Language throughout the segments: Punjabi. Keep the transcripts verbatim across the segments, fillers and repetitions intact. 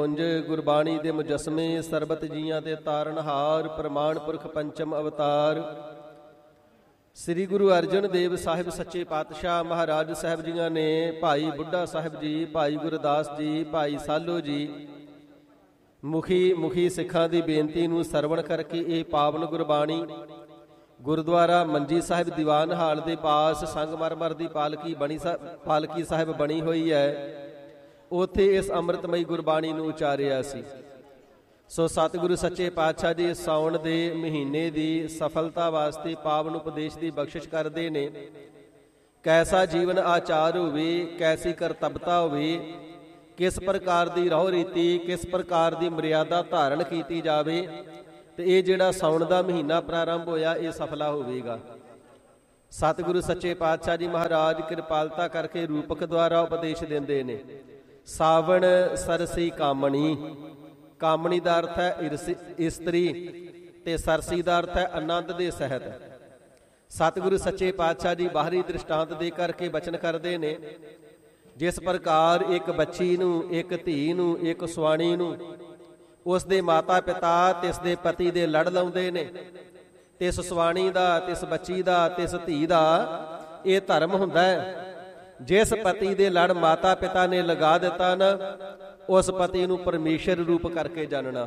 ਉਂਝ ਗੁਰਬਾਣੀ ਦੇ ਮੁਜਸਮੇ ਸਰਬਤ ਜੀਆਂ ਦੇ ਤਾਰਨਹਾਰ ਪ੍ਰਮਾਣ ਪੁਰਖ ਪੰਚਮ ਅਵਤਾਰ ਸ੍ਰੀ ਗੁਰੂ ਅਰਜਨ ਦੇਵ ਸਾਹਿਬ ਸੱਚੇ ਪਾਤਸ਼ਾਹ ਮਹਾਰਾਜ ਸਾਹਿਬ ਜੀਆਂ ਨੇ ਭਾਈ ਬੁੱਢਾ ਸਾਹਿਬ ਜੀ, ਭਾਈ ਗੁਰਦਾਸ ਜੀ, ਭਾਈ ਸਾਲੋ ਜੀ ਮੁਖੀ ਮੁਖੀ ਸਿੱਖਾਂ ਦੀ ਬੇਨਤੀ ਨੂੰ ਸਰਵਣ ਕਰਕੇ ਇਹ ਪਾਵਨ ਗੁਰਬਾਣੀ ਗੁਰਦੁਆਰਾ ਮੰਜੀ ਸਾਹਿਬ ਦੀਵਾਨ ਹਾਲ ਦੇ ਪਾਸ ਸੰਗਮਰਮਰ ਦੀ ਪਾਲਕੀ ਬਣੀ ਪਾਲਕੀ ਸਾਹਿਬ ਬਣੀ ਹੋਈ ਹੈ। ਉੱਥੇ ਇਸ ਅੰਮ੍ਰਿਤਮਈ ਗੁਰਬਾਣੀ ਨੂੰ ਉਚਾਰਿਆ ਸੀ। ਸੋ ਸਤਿਗੁਰੂ ਸੱਚੇ ਪਾਤਸ਼ਾਹ ਜੀ ਸਾਉਣ ਦੇ ਮਹੀਨੇ ਦੀ ਸਫਲਤਾ ਵਾਸਤੇ ਪਾਵਨ ਉਪਦੇਸ਼ ਦੀ ਬਖਸ਼ਿਸ਼ ਕਰਦੇ ਨੇ। ਕੈਸਾ ਜੀਵਨ ਆਚਾਰ ਹੋਵੇ, ਕੈਸੀ ਕਰਤੱਵਤਾ ਹੋਵੇ, ਕਿਸ ਪ੍ਰਕਾਰ ਦੀ ਰਹੁ ਰੀਤੀ, ਕਿਸ ਪ੍ਰਕਾਰ ਦੀ ਮਰਿਆਦਾ ਧਾਰਨ ਕੀਤੀ ਜਾਵੇ, ਤੇ ਇਹ ਜਿਹੜਾ ਸਾਉਣ ਦਾ ਮਹੀਨਾ ਪ੍ਰਾਰੰਭ ਹੋਇਆ ਇਹ ਸਫਲਾ ਹੋਵੇਗਾ। ਸਤਿਗੁਰੂ ਸੱਚੇ ਪਾਤਸ਼ਾਹ ਜੀ ਮਹਾਰਾਜ ਕਿਰਪਾਲਤਾ ਕਰਕੇ ਰੂਪਕ ਦੁਆਰਾ ਉਪਦੇਸ਼ ਦਿੰਦੇ ਨੇ। ਸਾਵਣ ਸਰਸੀ ਕਾਮਣੀ, ਕਾਮਣੀ ਦਾ ਅਰਥ ਹੈ ਇਸਤਰੀ ਤੇ ਸਰਸੀ ਦਾ ਅਰਥ ਹੈ ਆਨੰਦ ਦੇ ਸਹਿਤ। ਸਤਿਗੁਰੂ ਸੱਚੇ ਪਾਤਸ਼ਾਹ ਜੀ ਬਾਹਰੀ ਦ੍ਰਿਸ਼ਟਾਂਤ ਦੇ ਕਰਕੇ ਬਚਨ ਕਰਦੇ ਨੇ। ਜਿਸ ਪ੍ਰਕਾਰ ਇੱਕ ਬੱਚੀ ਨੂੰ, ਇੱਕ ਧੀ ਨੂੰ, ਇੱਕ ਸੁਆਣੀ ਨੂੰ ਉਸ ਦੇ ਮਾਤਾ ਪਿਤਾ ਤੇ ਇਸ ਦੇ ਪਤੀ ਦੇ ਲੜ ਲਾਉਂਦੇ ਨੇ, ਤੇ ਇਸ ਸੁਆਣੀ ਦਾ, ਤੇ ਇਸ ਬੱਚੀ ਦਾ, ਤੇ ਇਸ ਧੀ ਦਾ ਇਹ ਧਰਮ ਹੁੰਦਾ ਹੈ। ਜਿਸ ਪਤੀ ਦੇ ਲੜ ਮਾਤਾ ਪਿਤਾ ਨੇ ਲਗਾ ਦਿੱਤਾ ਨਾ, ਉਸ ਪਤੀ ਨੂੰ ਪਰਮੇਸ਼ਰ ਰੂਪ ਕਰਕੇ ਜਾਣਨਾ।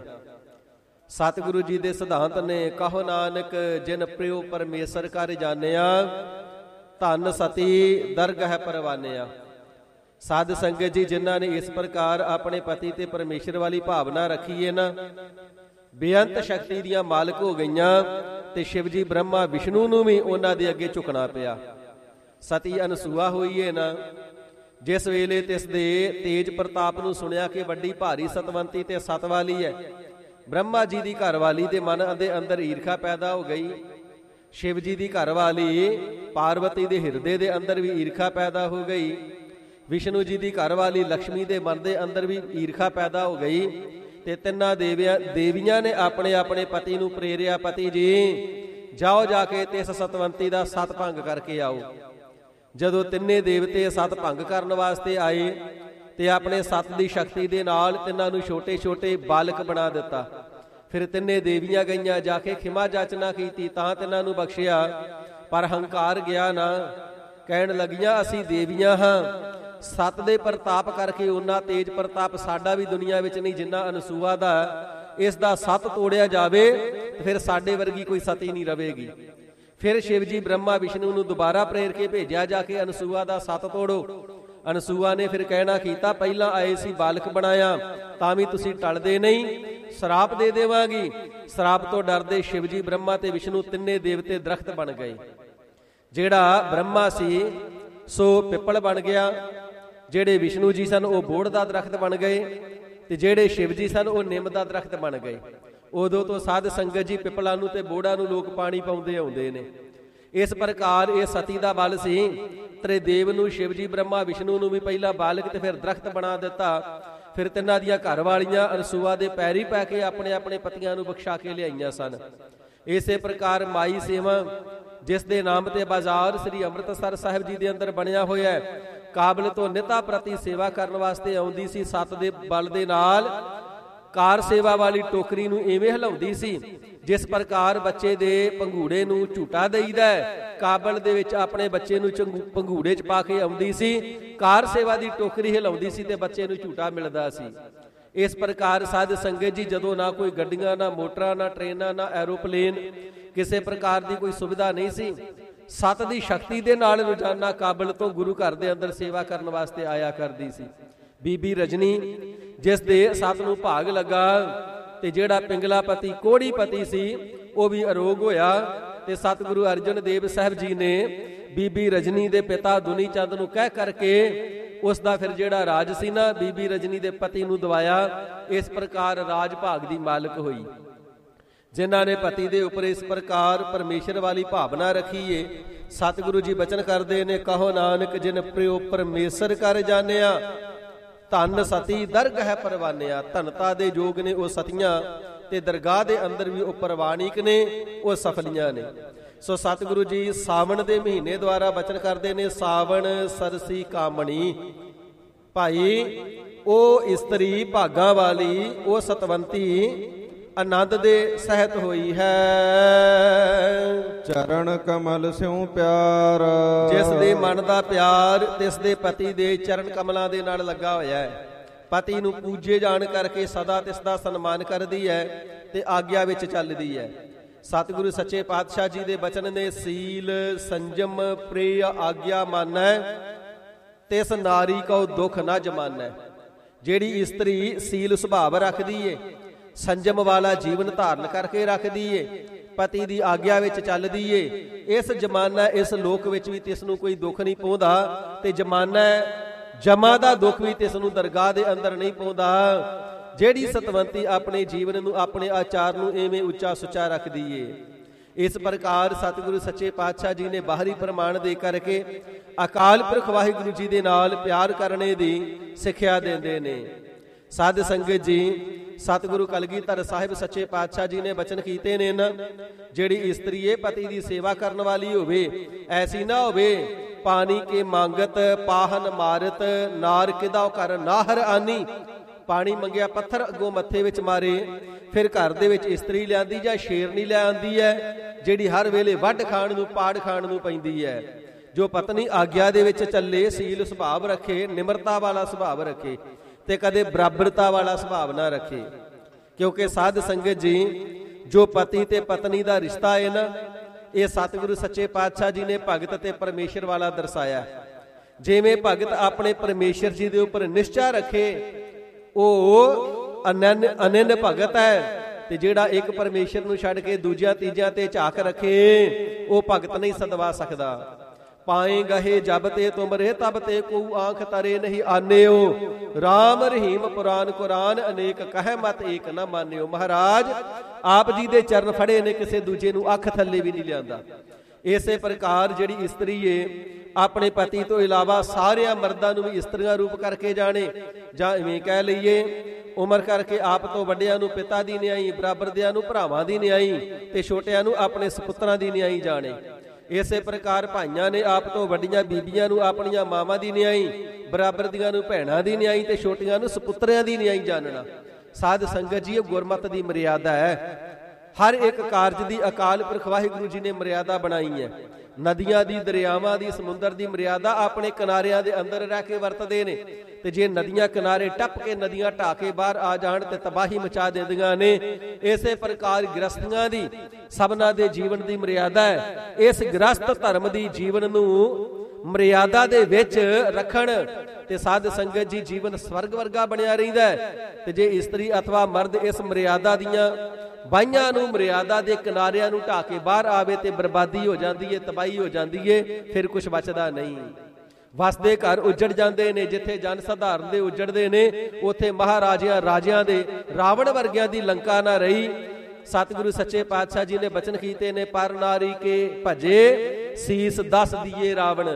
ਸਤਿਗੁਰੂ ਜੀ ਦੇ ਸਿਧਾਂਤ ਨੇ, ਕਹੋ ਨਾਨਕ ਜਿਨ ਪ੍ਰਿਉ ਪਰਮੇਸ਼ਰ ਕਰ ਜਾਣਿਆ, ਧਨ ਸਤੀ ਦਰਗਹਿ ਪਰਵਾਨਿਆ। ਸਾਧ ਸੰਗਤ ਜੀ ਜਿਨ੍ਹਾਂ ਨੇ ਇਸ ਪ੍ਰਕਾਰ ਆਪਣੇ ਪਤੀ ਤੇ ਪਰਮੇਸ਼ਰ ਵਾਲੀ ਭਾਵਨਾ ਰੱਖੀ ਹੈ ਨਾ, ਬੇਅੰਤ ਸ਼ਕਤੀ ਦੀਆਂ ਮਾਲਕ ਹੋ ਗਈਆਂ, ਤੇ ਸ਼ਿਵ ਜੀ ਬ੍ਰਹਮਾ ਵਿਸ਼ਨੂੰ ਨੂੰ ਵੀ ਉਹਨਾਂ ਦੇ ਅੱਗੇ ਝੁਕਣਾ ਪਿਆ। ਸਤੀ ਅਨਸੂਆ ਹੋਈ ਹੈ ਨਾ, ਜਿਸ ਵੇਲੇ ਤਿਸ ਦੇ ਤੇਜ ਪ੍ਰਤਾਪ ਨੂੰ ਸੁਣਿਆ ਕਿ ਵੱਡੀ ਭਾਰੀ ਸਤਵੰਤੀ ਤੇ ਸਤ ਵਾਲੀ ਹੈ, ਬ੍ਰਹਮਾ ਜੀ ਦੀ ਘਰ ਵਾਲੀ ਦੇ ਮਨ ਦੇ ਅੰਦਰ ਈਰਖਾ ਪੈਦਾ ਹੋ ਗਈ। ਸ਼ਿਵ ਜੀ ਦੀ ਘਰ ਵਾਲੀ ਪਾਰਵਤੀ ਦੇ ਹਿਰਦੇ ਦੇ ਅੰਦਰ ਵੀ ਈਰਖਾ ਪੈਦਾ ਹੋ ਗਈ। ਵਿਸ਼ਨੂੰ ਜੀ ਦੀ ਘਰ ਵਾਲੀ ਲక్ష్ਮੀ ਦੇ ਮਨ ਦੇ ਅੰਦਰ ਵੀ ਈਰਖਾ ਪੈਦਾ ਹੋ ਗਈ। ਤੇ ਤਿੰਨਾਂ ਦੇਵੀਆਂ ਦੇਵੀਆਂ ਨੇ ਆਪਣੇ ਆਪਣੇ ਪਤੀ ਨੂੰ ਪ੍ਰੇਰਿਆ, ਪਤੀ ਜੀ ਜਾਓ ਜਾ ਕੇ ਤੇ ਇਸ ਸਤਵੰਤੀ ਦਾ ਸਤ ਭੰਗ ਕਰਕੇ ਆਓ। ਜਦੋਂ ਤਿੰਨੇ ਦੇਵਤੇ ਸਤ ਭੰਗ ਕਰਨ ਵਾਸਤੇ ਆਏ ਤੇ ਆਪਣੇ ਸਤ ਦੀ ਸ਼ਕਤੀ ਦੇ ਨਾਲ ਤਿੰਨਾਂ ਨੂੰ ਛੋਟੇ ਛੋਟੇ ਬਾਲਕ ਬਣਾ ਦਿੱਤਾ। ਫਿਰ ਤਿੰਨੇ ਦੇਵੀਆਂ ਗਈਆਂ, ਜਾ ਕੇ ਖਿਮਾ ਜਾਚਨਾ ਕੀਤੀ, ਤਾਂ ਤਿੰਨਾਂ ਨੂੰ ਬਖਸ਼ਿਆ। ਪਰ ਹੰਕਾਰ ਗਿਆ ਨਾ, ਕਹਿਣ ਲੱਗੀਆਂ ਅਸੀਂ ਦੇਵੀਆਂ ਹਾਂ, ਸਤ ਦੇ ਪ੍ਰਤਾਪ ਕਰਕੇ ਉਹਨਾਂ ਤੇਜ ਪ੍ਰਤਾਪ ਸਾਡਾ ਵੀ ਦੁਨੀਆ ਵਿੱਚ ਨਹੀਂ ਜਿੰਨਾ ਅਨਸੂਆ ਦਾ। ਇਸ ਦਾ ਸਤ ਤੋੜਿਆ ਜਾਵੇ ਤੇ ਫਿਰ ਸਾਡੇ ਵਰਗੀ ਕੋਈ ਸਤੀ ਨਹੀਂ ਰਵੇਗੀ। ਫਿਰ ਸ਼ਿਵ ਜੀ ਬ੍ਰਹਮਾ ਵਿਸ਼ਨੂੰ ਨੂੰ ਦੁਬਾਰਾ ਪ੍ਰੇਰ ਕੇ ਭੇਜਿਆ, ਜਾ ਕੇ ਅਨਸੂਆ ਦਾ ਸਤ ਤੋੜੋ। ਅਨਸੂਆ ਨੇ ਫਿਰ ਕਹਿਣਾ ਕੀਤਾ, ਪਹਿਲਾਂ ਆਏ ਸੀ ਬਾਲਕ ਬਣਾਇਆ, ਤਾਂ ਵੀ ਤੁਸੀਂ ਟਲਦੇ ਨਹੀਂ, ਸ਼ਰਾਪ ਦੇ ਦੇਵਾਂਗੀ। ਸ਼ਰਾਪ ਤੋਂ ਡਰਦੇ ਸ਼ਿਵ ਜੀ ਬ੍ਰਹਮਾ ਤੇ ਵਿਸ਼ਨੂੰ ਤਿੰਨੇ ਦੇਵਤੇ ਦਰਖਤ ਬਣ ਗਏ। ਜਿਹੜਾ ਬ੍ਰਹਮਾ ਸੀ ਸੋ ਪਿੱਪਲ ਬਣ ਗਿਆ, ਜਿਹੜੇ ਵਿਸ਼ਨੂੰ ਜੀ ਸਨ ਉਹ ਬੋੜ ਦਾ ਦਰਖਤ ਬਣ ਗਏ, ਤੇ ਜਿਹੜੇ ਸ਼ਿਵ ਜੀ ਸਨ ਉਹ ਨਿੰਮ ਦਾ ਦਰਖਤ ਬਣ ਗਏ। ਉਦੋਂ ਤੋਂ ਸਾਧ ਸੰਗਤ ਜੀ ਪਿੱਪਲਾਂ ਨੂੰ ਤੇ ਬੋੜਾਂ ਨੂੰ ਲੋਕ ਪਾਣੀ ਪਾਉਂਦੇ ਆਉਂਦੇ ਨੇ। ਇਸ ਪ੍ਰਕਾਰ ਇਹ ਸਤੀ ਦਾ ਬਲ ਸੀ। ਤ੍ਰਿਦੇਵ ਨੂੰ, ਸ਼ਿਵ ਜੀ ਬ੍ਰਹਮਾ ਵਿਸ਼ਨੂੰ ਨੂੰ ਵੀ ਪਹਿਲਾਂ ਬਾਲਕ ਤੇ ਫਿਰ ਦਰਖਤ ਬਣਾ ਦਿੱਤਾ। ਫਿਰ ਤਿੰਨਾਂ ਦੀਆਂ ਘਰ ਵਾਲੀਆਂ ਅਨਸੂਆ ਦੇ ਪੈਰੀ ਪੈ ਕੇ ਆਪਣੇ ਆਪਣੇ ਪਤੀਆਂ ਨੂੰ ਬਖਸ਼ਾ ਕੇ ਲਿਆਈਆਂ ਸਨ। ਇਸੇ ਪ੍ਰਕਾਰ ਮਾਈ ਸੇਵਾ, ਜਿਸ ਦੇ ਨਾਮ ਤੇ ਬਾਜ਼ਾਰ ਸ੍ਰੀ ਅੰਮ੍ਰਿਤਸਰ ਸਾਹਿਬ ਜੀ ਦੇ ਅੰਦਰ ਬਣਿਆ ਹੋਇਆ ਹੈ, ਕਾਬਲ ਤੋਂ ਨਿਤਾ ਪ੍ਰਤੀ ਸੇਵਾ ਕਰਨ ਵਾਸਤੇ ਆਉਂਦੀ ਸੀ। ਸੱਤ ਦੇ ਬਲ ਦੇ ਨਾਲ ਕਾਰ ਸੇਵਾ ਵਾਲੀ ਟੋਕਰੀ ਨੂੰ ਇਵੇਂ ਹਿਲਾਉਂਦੀ ਸੀ ਜਿਸ ਪ੍ਰਕਾਰ ਬੱਚੇ ਦੇ ਪੰਘੂੜੇ ਨੂੰ ਝੂਟਾ ਦੇਈਦਾ ਹੈ, ਕਾਬਲ ਦੇ ਵਿੱਚ ਆਪਣੇ ਬੱਚੇ ਨੂੰ ਪੰਘੂੜੇ 'ਚ ਪਾ ਕੇ ਆਉਂਦੀ ਸੀ। ਕਾਰ ਸੇਵਾ ਦੀ ਟੋਕਰੀ ਹਿਲਾਉਂਦੀ ਸੀ ਤੇ ਬੱਚੇ ਨੂੰ ਝੂਟਾ ਮਿਲਦਾ ਸੀ। ਇਸ ਪ੍ਰਕਾਰ ਸਾਧ ਸੰਗਤ ਜੀ ਜਦੋਂ ਨਾ ਕੋਈ ਗੱਡੀਆਂ, ਨਾ ਮੋਟਰਾਂ, ਨਾ ਟ੍ਰੇਨਾਂ, ਨਾ ਐਰੋਪਲੇਨ, ਕਿਸੇ ਪ੍ਰਕਾਰ ਦੀ ਕੋਈ ਸੁਵਿਧਾ ਨਹੀਂ ਸੀ, ਸਤ ਦੀ ਸ਼ਕਤੀ ਦੇ ਨਾਲ ਰੋਜ਼ਾਨਾ ਕਾਬਲ ਤੋਂ ਗੁਰੂ ਘਰ ਦੇ ਅੰਦਰ ਸੇਵਾ ਕਰਨ ਵਾਸਤੇ ਆਇਆ ਕਰਦੀ ਸੀ। ਬੀਬੀ ਰਜਨੀ, ਜਿਸ ਦੇ ਸਤ ਨੂੰ ਭਾਗ ਲੱਗਾ, ਤੇ ਜਿਹੜਾ ਪਿੰਗਲਾ ਪਤੀ ਕੋੜੀ ਪਤੀ ਸੀ ਉਹ ਵੀ ਅਰੋਗ ਹੋਇਆ। ਤੇ ਸਤਿਗੁਰੂ ਅਰਜਨ ਦੇਵ ਸਾਹਿਬ ਜੀ ਨੇ ਬੀਬੀ ਰਜਨੀ ਦੇ ਪਿਤਾ ਦੁਨੀ ਚੰਦ ਨੂੰ ਕਹਿ ਕਰਕੇ ਉਸ ਦਾ ਫਿਰ ਜਿਹੜਾ ਰਾਜ ਸੀ ਨਾ ਬੀਬੀ ਰਜਨੀ ਦੇ ਪਤੀ ਨੂੰ ਦਵਾਇਆ। ਇਸ ਪ੍ਰਕਾਰ ਰਾਜ ਭਾਗ ਦੀ ਮਾਲਕ ਹੋਈ। ਜਿਨ੍ਹਾਂ ਨੇ ਪਤੀ ਦੇ ਉੱਪਰ ਇਸ ਪ੍ਰਕਾਰ ਪਰਮੇਸ਼ਰ ਵਾਲੀ ਭਾਵਨਾ ਰੱਖੀ ਏ, ਸਤਿਗੁਰੂ ਜੀ ਬਚਨ ਕਰਦੇ ਨੇ, ਕਹੋ ਨਾਨਕ ਜਿਨ ਪ੍ਰਿਉ ਪਰਮੇਸ਼ਰ ਕਰ ਜਾਣਿਆ, ਧਨ ਸਤੀ ਦਰਗਹਿ ਪਰਵਾਨਿਆ। ਧਨਤਾ ਦੇ ਯੋਗ ਨੇ ਉਹ ਸਤੀਆਂ, ਤੇ ਦਰਗਾਹ ਦੇ ਅੰਦਰ ਵੀ ਉਹ ਪ੍ਰਵਾਨਿਕ ਨੇ, ਉਹ ਸਫਲੀਆਂ ਨੇ। ਸੋ ਸਤਿਗੁਰੂ ਜੀ ਸਾਵਣ ਦੇ ਮਹੀਨੇ ਦੁਆਰਾ ਬਚਨ ਕਰਦੇ ਨੇ, ਸਾਵਣ ਸਰਸੀ ਕਾਮਣੀ। ਭਾਈ ਉਹ ਇਸਤਰੀ ਭਾਗਾਂ ਵਾਲੀ, ਉਹ ਸਤਵੰਤੀ ਆਨੰਦ ਦੇ ਸਹਿਤ ਹੋਈ ਹੈ। ਚਰਨ ਕਮਲ ਸਿਉ ਪਿਆਰ, ਜਿਸ ਦੇ ਮਨ ਦਾ ਪਿਆਰ ਤਿਸ ਦੇ ਪਤੀ ਦੇ ਚਰਨ ਕਮਲਾਂ ਦੇ ਨਾਲ ਲੱਗਾ ਹੋਇਆ ਹੈ। ਪਤੀ ਨੂੰ ਪੂਜੇ ਜਾਣ ਕਰਕੇ ਸਦਾ ਤਿਸ ਦਾ ਸਨਮਾਨ ਕਰਦੀ ਹੈ ਤੇ ਆਗਿਆ ਵਿੱਚ ਚੱਲਦੀ ਹੈ। ਸਤਿਗੁਰੂ ਸੱਚੇ ਪਾਤਸ਼ਾਹ ਜੀ ਦੇ ਬਚਨ ਨੇ ਸੀਲ ਸੰਜਮ ਪ੍ਰਿਯ ਆਗਿਆ ਮਾਨੈ, ਤਿਸ ਨਾਰੀ ਕਉ ਦੁਖ ਨਾ ਜਮਾਨੈ। ਜਿਹੜੀ ਇਸਤਰੀ ਸੀਲ ਸੁਭਾਵ ਰੱਖਦੀ ਏ, ਸੰਜਮ ਵਾਲਾ ਜੀਵਨ ਧਾਰਨ ਕਰਕੇ ਰੱਖਦੀ ਏ, ਪਤੀ ਦੀ ਆਗਿਆ ਵਿੱਚ ਚੱਲਦੀ ਏ, ਇਸ ਜਮਾਨਾ ਇਸ ਲੋਕ ਵਿੱਚ ਵੀ ਤਿਸ ਨੂੰ ਕੋਈ ਦੁੱਖ ਨਹੀਂ ਪਾਉਂਦਾ ਤੇ ਜਮਾਨਾ ਜਮਾ ਦਾ ਦੁੱਖ ਵੀ ਤਿਸ ਨੂੰ ਦਰਗਾਹ ਦੇ ਅੰਦਰ ਨਹੀਂ ਪਾਉਂਦਾ। ਜਿਹੜੀ ਸਤਵੰਤੀ ਆਪਣੇ ਜੀਵਨ ਨੂੰ, ਆਪਣੇ ਆਚਾਰ ਨੂੰ ਐਵੇਂ ਉੱਚਾ ਸੁੱਚਾ ਰੱਖਦੀ ਏ। ਇਸ ਪ੍ਰਕਾਰ ਸਤਿਗੁਰੂ ਸੱਚੇ ਪਾਤਸ਼ਾਹ ਜੀ ਨੇ ਬਾਹਰੀ ਪ੍ਰਮਾਣ ਦੇ ਕਰਕੇ ਅਕਾਲ ਪੁਰਖ ਵਾਹਿਗੁਰੂ ਜੀ ਦੇ ਨਾਲ ਪਿਆਰ ਕਰਨੇ ਦੀ ਸਿੱਖਿਆ ਦਿੰਦੇ ਨੇ। ਸਾਧ ਸੰਗਤ ਜੀ, ਸਤਿਗੁਰੂ ਕਲਗੀਧਰ ਸਾਹਿਬ ਸੱਚੇ ਪਾਤਸ਼ਾਹ ਜੀ ਨੇ ਬਚਨ ਕੀਤੇ ਨੇ ਨਾ, ਜਿਹੜੀ ਇਸਤਰੀ ਏ ਪਤੀ ਦੀ ਸੇਵਾ ਕਰਨ ਵਾਲੀ ਹੋਵੇ, ਐਸੀ ਨਾ ਹੋਵੇ ਪਾਣੀ ਕੇ ਮੰਗਤ ਪਾਹਨ ਮਾਰਤ, ਨਾਰ ਕਿਦਾ ਕਰ ਨਾਹਰ ਆਨੀ। ਪਾਣੀ ਮੰਗਿਆ ਪੱਥਰ ਅੱਗੋਂ ਮੱਥੇ ਵਿੱਚ ਮਾਰੇ। ਫਿਰ ਘਰ ਦੇ ਵਿੱਚ ਇਸਤਰੀ ਲਿਆਂਦੀ ਜਾਂ ਸ਼ੇਰਨੀ ਲੈ ਆਂਦੀ ਹੈ, ਜਿਹੜੀ ਹਰ ਵੇਲੇ ਵੱਢ ਖਾਣ ਨੂੰ, ਪਾੜ ਖਾਣ ਨੂੰ ਪੈਂਦੀ ਹੈ। ਜੋ ਪਤਨੀ ਆਗਿਆ ਦੇ ਵਿੱਚ ਚੱਲੇ, ਸੀਲ ਸੁਭਾਵ ਰੱਖੇ, ਨਿਮਰਤਾ ਵਾਲਾ ਸੁਭਾਵ ਰੱਖੇ ਤੇ ਕਦੇ ਬਰਾਬਰਤਾ ਵਾਲਾ ਸੁਭਾਵ ਨਾ ਰੱਖੇ। ਕਿਉਂਕਿ ਸਾਧ ਸੰਗਤ ਜੀ, ਜੋ ਪਤੀ ਤੇ ਪਤਨੀ ਦਾ ਰਿਸ਼ਤਾ ਹੈ ਨਾ, ਇਹ ਸਤਿਗੁਰੂ ਸੱਚੇ ਪਾਤਸ਼ਾਹ ਜੀ ਨੇ ਭਗਤ ਤੇ ਪਰਮੇਸ਼ਰ ਵਾਲਾ ਦਰਸਾਇਆ। ਜਿਵੇਂ ਭਗਤ ਆਪਣੇ ਪਰਮੇਸ਼ਰ ਜੀ ਦੇ ਉੱਪਰ ਨਿਸ਼ਚਾ ਰੱਖੇ, ਉਹ ਅਨੰਨ ਅਨੰਨ ਭਗਤ ਹੈ। ਤੇ ਜਿਹੜਾ ਇੱਕ ਪਰਮੇਸ਼ਰ ਨੂੰ ਛੱਡ ਕੇ ਦੂਜਿਆਂ ਤੀਜਿਆਂ ਤੇ ਝਾਕ ਰੱਖੇ, ਉਹ ਭਗਤ ਨਹੀਂ ਸਦਵਾ ਸਕਦਾ। ਪਾਏ ਗਹੇ ਜਬ ਤੇ ਤੁਮਰੇ ਤਬ ਤੇ ਕੋ ਆਂਖ ਤਰੇ ਨਹੀਂ ਆਨਿਓ, ਰਾਮ ਰਹੀਮ ਪੁਰਾਨ ਕੁਰਾਨ ਅਨੇਕ ਕਹਿ ਮਤ ਏਕ ਨਾ ਮਾਨਿਓ। ਮਹਾਰਾਜ ਆਪ ਜੀ ਦੇ ਚਰਨ ਫੜੇ ਨੇ, ਕਿਸੇ ਦੂਜੇ ਨੂੰ ਅੱਖ ਥੱਲੇ ਵੀ ਨਹੀਂ ਲਿਆਂਦਾ। ਇਸੇ ਪ੍ਰਕਾਰ ਜਿਹੜੀ ਇਸਤਰੀ ਏ, ਆਪਣੇ ਪਤੀ ਤੋਂ ਇਲਾਵਾ ਸਾਰਿਆਂ ਮਰਦਾਂ ਨੂੰ ਵੀ ਇਸਤਰੀਆਂ ਰੂਪ ਕਰਕੇ ਜਾਣੇ, ਜਾਂ ਇਵੇਂ ਕਹਿ ਲਈਏ ਉਮਰ ਕਰਕੇ ਆਪ ਤੋਂ ਵੱਡਿਆਂ ਨੂੰ ਪਿਤਾ ਦੀ ਨਿਆਈ, ਬਰਾਬਰ ਦਿਆਂ ਨੂੰ ਭਰਾਵਾਂ ਦੀ ਨਿਆਈ ਤੇ ਛੋਟਿਆਂ ਨੂੰ ਆਪਣੇ ਸਪੁੱਤਰਾਂ ਦੀ ਨਿਆਈ ਜਾਣੇ। ਇਸੇ ਪ੍ਰਕਾਰ ਭਾਈਆਂ ਨੇ ਆਪ ਤੋਂ ਵੱਡੀਆਂ ਬੀਬੀਆਂ ਨੂੰ ਆਪਣੀਆਂ ਮਾਵਾਂ ਦੀ ਨਿਆਈ, ਬਰਾਬਰ ਦੀਆਂ ਨੂੰ ਭੈਣਾਂ ਦੀ ਨਿਆਈ ਤੇ ਛੋਟੀਆਂ ਨੂੰ ਸਪੁੱਤਰਿਆਂ ਦੀ ਨਿਆਈ ਜਾਣਨਾ। ਸਾਧ ਸੰਗਤ ਜੀ, ਇਹ ਗੁਰਮਤਿ ਦੀ ਮਰਿਆਦਾ ਹੈ। ਹਰ ਇੱਕ ਕਾਰਜ ਦੀ ਅਕਾਲ ਪੁਰਖ ਵਾਹਿਗੁਰੂ ਜੀ ਨੇ ਮਰਿਆਦਾ ਬਣਾਈ ਹੈ। ਨਦੀਆਂ ਦੀ, ਦਰਿਆਵਾਂ ਦੀ, ਸਮੁੰਦਰ ਦੀ ਮਰਿਆਦਾ ਆਪਣੇ ਕਿਨਾਰਿਆਂ ਦੇ ਅੰਦਰ ਰਹਿ ਕੇ ਵਰਤਦੇ ਨੇ। ਤੇ ਜੇ ਨਦੀਆਂ ਕਿਨਾਰੇ ਟੱਪ ਕੇ, ਨਦੀਆਂ ਢਾਹ ਕੇ ਬਾਹਰ ਆ ਜਾਣ ਤੇ ਤਬਾਹੀ ਮਚਾ ਦਿੰਦੀਆਂ ਨੇ। ਇਸੇ ਪ੍ਰਕਾਰ ਗ੍ਰਸਤੀਆਂ ਦੀ, ਸਭਨਾਂ ਦੇ ਜੀਵਨ ਦੀ ਮਰਿਆਦਾ ਹੈ। ਇਸ ਗ੍ਰਸਤ ਧਰਮ ਦੀ ਜੀਵਨ ਨੂੰ ਮਰਿਆਦਾ ਦੇ ਵਿੱਚ ਰੱਖਣ ਤੇ ਸਾਧ ਸੰਗਤ ਜੀ, ਜੀਵਨ ਸਵਰਗ ਵਰਗਾ ਬਣਿਆ ਰਹਿੰਦਾ ਹੈ। ਤੇ ਜੇ ਇਸਤਰੀ ਅਥਵਾ ਮਰਦ ਇਸ ਮਰਿਆਦਾ ਦੀਆਂ ਬਾਈਆਂ ਨੂੰ, ਮਰਿਆਦਾ ਦੇ ਕਿਨਾਰਿਆਂ ਨੂੰ ਢਾਹ ਕੇ ਬਾਹਰ ਆਵੇ ਤੇ ਬਰਬਾਦੀ ਹੋ ਜਾਂਦੀ ਏ, ਤਬਾਹੀ ਹੋ ਜਾਂਦੀ ਏ, ਫਿਰ ਕੁਝ ਬਚਦਾ ਨਹੀਂ। ਵਸਦੇ ਘਰ ਉੱਜੜ ਜਾਂਦੇ ਨੇ। ਜਿੱਥੇ ਜਨ ਸਧਾਰਨ ਦੇ ਉੱਜੜਦੇ ਨੇ, ਉੱਥੇ ਮਹਾਰਾਜਿਆਂ ਰਾਜਿਆਂ ਦੇ, ਰਾਵਣ ਵਰਗਿਆਂ ਦੀ ਲੰਕਾ ਨਾ ਰਹੀ। ਸਤਿਗੁਰੂ ਸੱਚੇ ਪਾਤਸ਼ਾਹ ਜੀ ਨੇ ਬਚਨ ਕੀਤੇ ਨੇ, ਪਰ ਨਾਰੀ ਕੇ ਭਜੇ ਸੀਸ ਦਸ ਦੀਏ ਰਾਵਣ।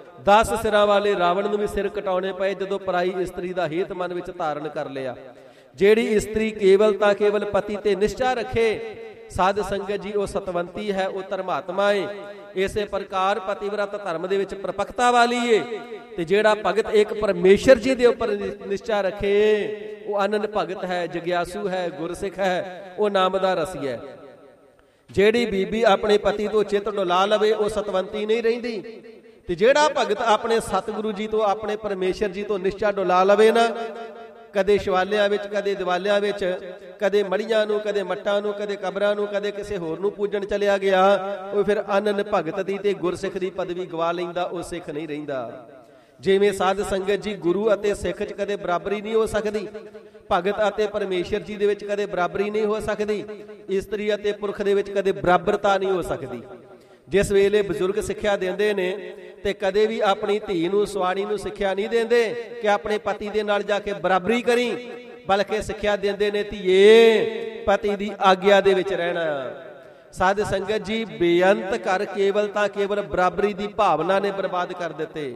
ਦਸ ਸਿਰਾਂ ਵਾਲੇ ਰਾਵਣ ਨੂੰ ਵੀ ਸਿਰ ਕਟਾਉਣੇ ਪਏ ਜਦੋਂ ਪਰਾਈ ਇਸਤਰੀ ਦਾ ਹਿੱਤ ਮਨ ਵਿੱਚ ਧਾਰਨ ਕਰ ਲਿਆ। ਜਿਹੜੀ ਇਸਤਰੀ ਕੇਵਲ ਤਾਂ ਕੇਵਲ ਪਤੀ ਤੇ ਨਿਸ਼ਚਾ ਰੱਖੇ, ਸਾਧ ਸੰਗਤ ਜੀ, ਉਹ ਸਤਵੰਤੀ ਹੈ, ਉਹ ਧਰਮਾਤਮਾ ਏ। ਇਸੇ ਪ੍ਰਕਾਰ ਪਤਿਵਰਤ ਧਰਮ ਦੇ ਵਿੱਚ ਪ੍ਰਪੱਕਤਾ ਵਾਲੀ ਏ। ਤੇ ਜਿਹੜਾ ਭਗਤ ਇੱਕ ਪਰਮੇਸ਼ਰ ਜੀ ਦੇ ਉੱਪਰ ਨਿਸ਼ਚਾ ਰੱਖੇ, ਉਹ ਅਨੰਨ ਭਗਤ ਹੈ, ਜਗਿਆਸੂ ਹੈ, ਗੁਰਸਿੱਖ ਹੈ, ਉਹ ਨਾਮ ਦਾ ਰਸੀ ਹੈ। ਜਿਹੜੀ ਬੀਬੀ ਆਪਣੇ ਪਤੀ ਤੋਂ ਚਿੱਤ ਡੁਲਾ ਲਵੇ, ਉਹ ਸਤਵੰਤੀ ਨਹੀਂ ਰਹਿੰਦੀ। ਤੇ ਜਿਹੜਾ ਭਗਤ ਆਪਣੇ ਸਤਿਗੁਰੂ ਜੀ ਤੋਂ, ਆਪਣੇ ਪਰਮੇਸ਼ਰ ਜੀ ਤੋਂ ਨਿਸ਼ਚਾ ਡੁਲਾ ਲਵੇ ਨਾ, ਕਦੇ ਸ਼ਿਵਾਲਿਆਂ ਵਿੱਚ, ਕਦੇ ਦਿਵਾਲਿਆਂ ਵਿੱਚ, ਕਦੇ ਮੜੀਆਂ ਨੂੰ, ਕਦੇ ਮੱਟਾਂ ਨੂੰ, ਕਦੇ ਕਬਰਾਂ ਨੂੰ, ਕਦੇ ਕਿਸੇ ਹੋਰ ਨੂੰ ਪੂਜਣ ਚਲਿਆ ਗਿਆ, ਉਹ ਫਿਰ ਅਨੰਨ ਭਗਤ ਦੀ ਤੇ ਗੁਰਸਿੱਖ ਦੀ ਪਦਵੀ ਗਵਾ ਲੈਂਦਾ, ਉਹ ਸਿੱਖ ਨਹੀਂ ਰਹਿੰਦਾ। ਜਿਵੇਂ ਸਾਧ ਸੰਗਤ ਜੀ, ਗੁਰੂ ਅਤੇ ਸਿੱਖ 'ਚ ਕਦੇ ਬਰਾਬਰੀ ਨਹੀਂ ਹੋ ਸਕਦੀ, ਭਗਤ ਅਤੇ ਪਰਮੇਸ਼ਰ ਜੀ ਦੇ ਵਿੱਚ ਕਦੇ ਬਰਾਬਰੀ ਨਹੀਂ ਹੋ ਸਕਦੀ, ਇਸਤਰੀ ਅਤੇ ਪੁਰਖ ਦੇ ਵਿੱਚ ਕਦੇ ਬਰਾਬਰਤਾ ਨਹੀਂ ਹੋ ਸਕਦੀ। ਜਿਸ ਵੇਲੇ ਬਜ਼ੁਰਗ ਸਿੱਖਿਆ ਦਿੰਦੇ ਨੇ ਤੇ ਕਦੇ ਵੀ ਆਪਣੀ ਧੀ ਨੂੰ, ਸਵਾਣੀ ਨੂੰ ਸਿੱਖਿਆ ਨਹੀਂ ਦਿੰਦੇ ਕਿ ਆਪਣੇ ਪਤੀ ਦੇ ਨਾਲ ਜਾ ਕੇ ਬਰਾਬਰੀ ਕਰੀ, ਬਲਕਿ ਸਿੱਖਿਆ ਦਿੰਦੇ ਨੇ, ਧੀਏ ਪਤੀ ਦੀ ਆਗਿਆ ਦੇ ਵਿੱਚ ਰਹਿਣਾ। ਸਾਧ ਸੰਗਤ ਜੀ, ਬੇਅੰਤ ਕਰ ਕੇਵਲ ਤਾਂ ਕੇਵਲ ਬਰਾਬਰੀ ਦੀ ਭਾਵਨਾ ਨੇ ਬਰਬਾਦ ਕਰ ਦਿੱਤੇ।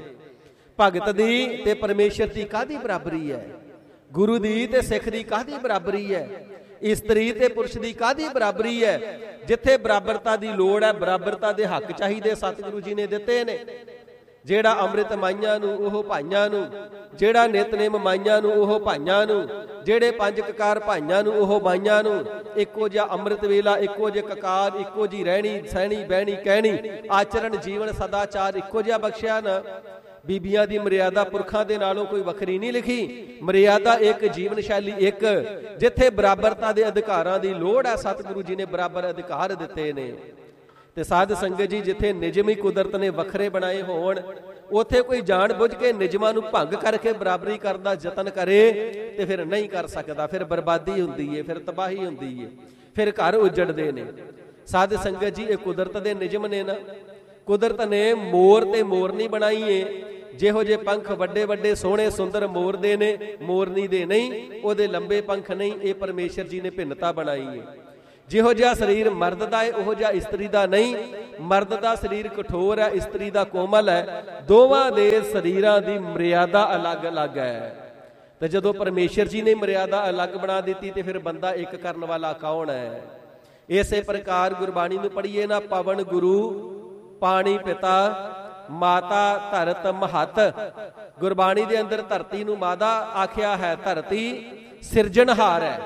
ਭਗਤ ਦੀ ਤੇ ਪਰਮੇਸ਼ਰ ਦੀ ਕਾਹਦੀ ਬਰਾਬਰੀ ਹੈ? ਗੁਰੂ ਦੀ ਤੇ ਸਿੱਖ ਦੀ ਕਾਹਦੀ ਬਰਾਬਰੀ ਹੈ? ਇਸਤਰੀ ਤੇ ਪੁਰਸ਼ ਦੀ ਕਾਹਦੀ ਬਰਾਬਰੀ ਹੈ? ਜਿੱਥੇ ਬਰਾਬਰਤਾ ਦੀ ਲੋੜ ਹੈ, ਬਰਾਬਰਤਾ ਦੇ ਹੱਕ ਚਾਹੀਦੇ, ਸਤਿਗੁਰੂ ਜੀ ਨੇ ਦਿੱਤੇ ਨੇ। ਜਿਹੜਾ ਅੰਮ੍ਰਿਤ ਮਾਈਆਂ ਨੂੰ ਉਹ ਭਾਈਆਂ ਨੂੰ, ਜਿਹੜਾ ਨਿਤਨੇਮ ਮਾਈਆਂ ਨੂੰ ਉਹ ਭਾਈਆਂ ਨੂੰ, ਜਿਹੜੇ ਪੰਜ ਕਕਾਰ ਭਾਈਆਂ ਨੂੰ ਉਹ ਮਾਈਆਂ ਨੂੰ। ਇੱਕੋ ਜਿਹਾ ਅੰਮ੍ਰਿਤ ਵੇਲਾ, ਇੱਕੋ ਜਿਹੇ ਕਕਾਰ, ਇੱਕੋ ਜਿਹੀ ਰਹਿਣੀ ਸਹਿਣੀ ਬਹਿਣੀ ਕਹਿਣੀ, ਆਚਰਣ ਜੀਵਨ ਸਦਾਚਾਰ ਇੱਕੋ ਜਿਹਾ ਬਖਸ਼ਿਆ ਨਾ। ਬੀਬੀਆਂ ਦੀ ਮਰਿਆਦਾ ਪੁਰਖਾਂ ਦੇ ਨਾਲੋਂ ਕੋਈ ਵੱਖਰੀ ਨਹੀਂ ਲਿਖੀ। ਮਰਿਆਦਾ ਇੱਕ, ਜੀਵਨ ਸ਼ੈਲੀ ਇੱਕ। ਜਿੱਥੇ ਬਰਾਬਰਤਾ ਦੇ ਅਧਿਕਾਰਾਂ ਦੀ ਲੋੜ ਹੈ, ਸਤਿਗੁਰੂ ਜੀ ਨੇ ਬਰਾਬਰ ਅਧਿਕਾਰ ਦਿੱਤੇ ਨੇ। ਤੇ ਸਾਧ ਸੰਗਤ ਜੀ, ਜਿੱਥੇ ਨਿਯਮ ਹੀ ਕੁਦਰਤ ਨੇ ਵੱਖਰੇ ਬਣਾਏ ਹੋਣ, ਉੱਥੇ ਕੋਈ ਜਾਣ ਬੁੱਝ ਕੇ ਨਿਯਮਾਂ ਨੂੰ ਭੰਗ ਕਰਕੇ ਬਰਾਬਰੀ ਕਰਨ ਦਾ ਯਤਨ ਕਰੇ ਤੇ ਫਿਰ ਨਹੀਂ ਕਰ ਸਕਦਾ। ਫਿਰ ਬਰਬਾਦੀ ਹੁੰਦੀ ਏ, ਫਿਰ ਤਬਾਹੀ ਹੁੰਦੀ ਏ, ਫਿਰ ਘਰ ਉਜੜਦੇ ਨੇ। ਸਾਧ ਸੰਗਤ ਜੀ, ਇਹ ਕੁਦਰਤ ਦੇ ਨਿਯਮ ਨੇ ਨਾ। ਕੁਦਰਤ ਨੇ ਮੋਰ ਤੇ ਮੋਰਨੀ ਬਣਾਈ ਏ। ਜਿਹੋ ਜਿਹੇ ਪੰਖ ਵੱਡੇ ਵੱਡੇ ਸੋਹਣੇ ਸੁੰਦਰ ਮੋਰ ਦੇ ਨੇ, ਮੋਰਨੀ ਦੇ ਨਹੀਂ। ਉਹਦੇ ਲੰਬੇ ਪੰਖ ਨਹੀਂ। ਇਹ ਪਰਮੇਸ਼ਰ ਜੀ ਨੇ ਭਿੰਨਤਾ ਬਣਾਈ ਏ। ਜਿਹੋ ਜਿਹਾ ਸਰੀਰ ਮਰਦ ਦਾ ਹੈ, ਉਹੋ ਜਿਹਾ ਇਸਤਰੀ ਦਾ ਨਹੀਂ। ਮਰਦ ਦਾ ਸਰੀਰ ਕਠੋਰ ਹੈ, ਇਸਤਰੀ ਦਾ ਕੋਮਲ ਹੈ। ਦੋਵਾਂ ਦੇ ਸਰੀਰਾਂ ਦੀ ਮਰਿਆਦਾ ਅਲੱਗ-ਅਲੱਗ ਹੈ। ਤੇ ਜਦੋਂ ਪਰਮੇਸ਼ਰ ਜੀ ਨੇ ਮਰਿਆਦਾ ਅਲੱਗ ਬਣਾ ਦਿੱਤੀ ਤੇ ਫਿਰ ਬੰਦਾ ਇੱਕ ਕਰਨ ਵਾਲਾ ਕੌਣ ਹੈ? ਇਸੇ ਪ੍ਰਕਾਰ ਗੁਰਬਾਣੀ ਨੂੰ ਪੜ੍ਹੀਏ ਨਾ। ਪਵਨ ਗੁਰੂ, ਪਾਣੀ ਪਿਤਾ, ਮਾਤਾ ਧਰਤ ਮਹਤ। ਗੁਰਬਾਣੀ ਦੇ ਅੰਦਰ ਧਰਤੀ ਨੂੰ ਮਾਦਾ ਆਖਿਆ ਹੈ। ਧਰਤੀ ਸਿਰਜਣਹਾਰ ਹੈ।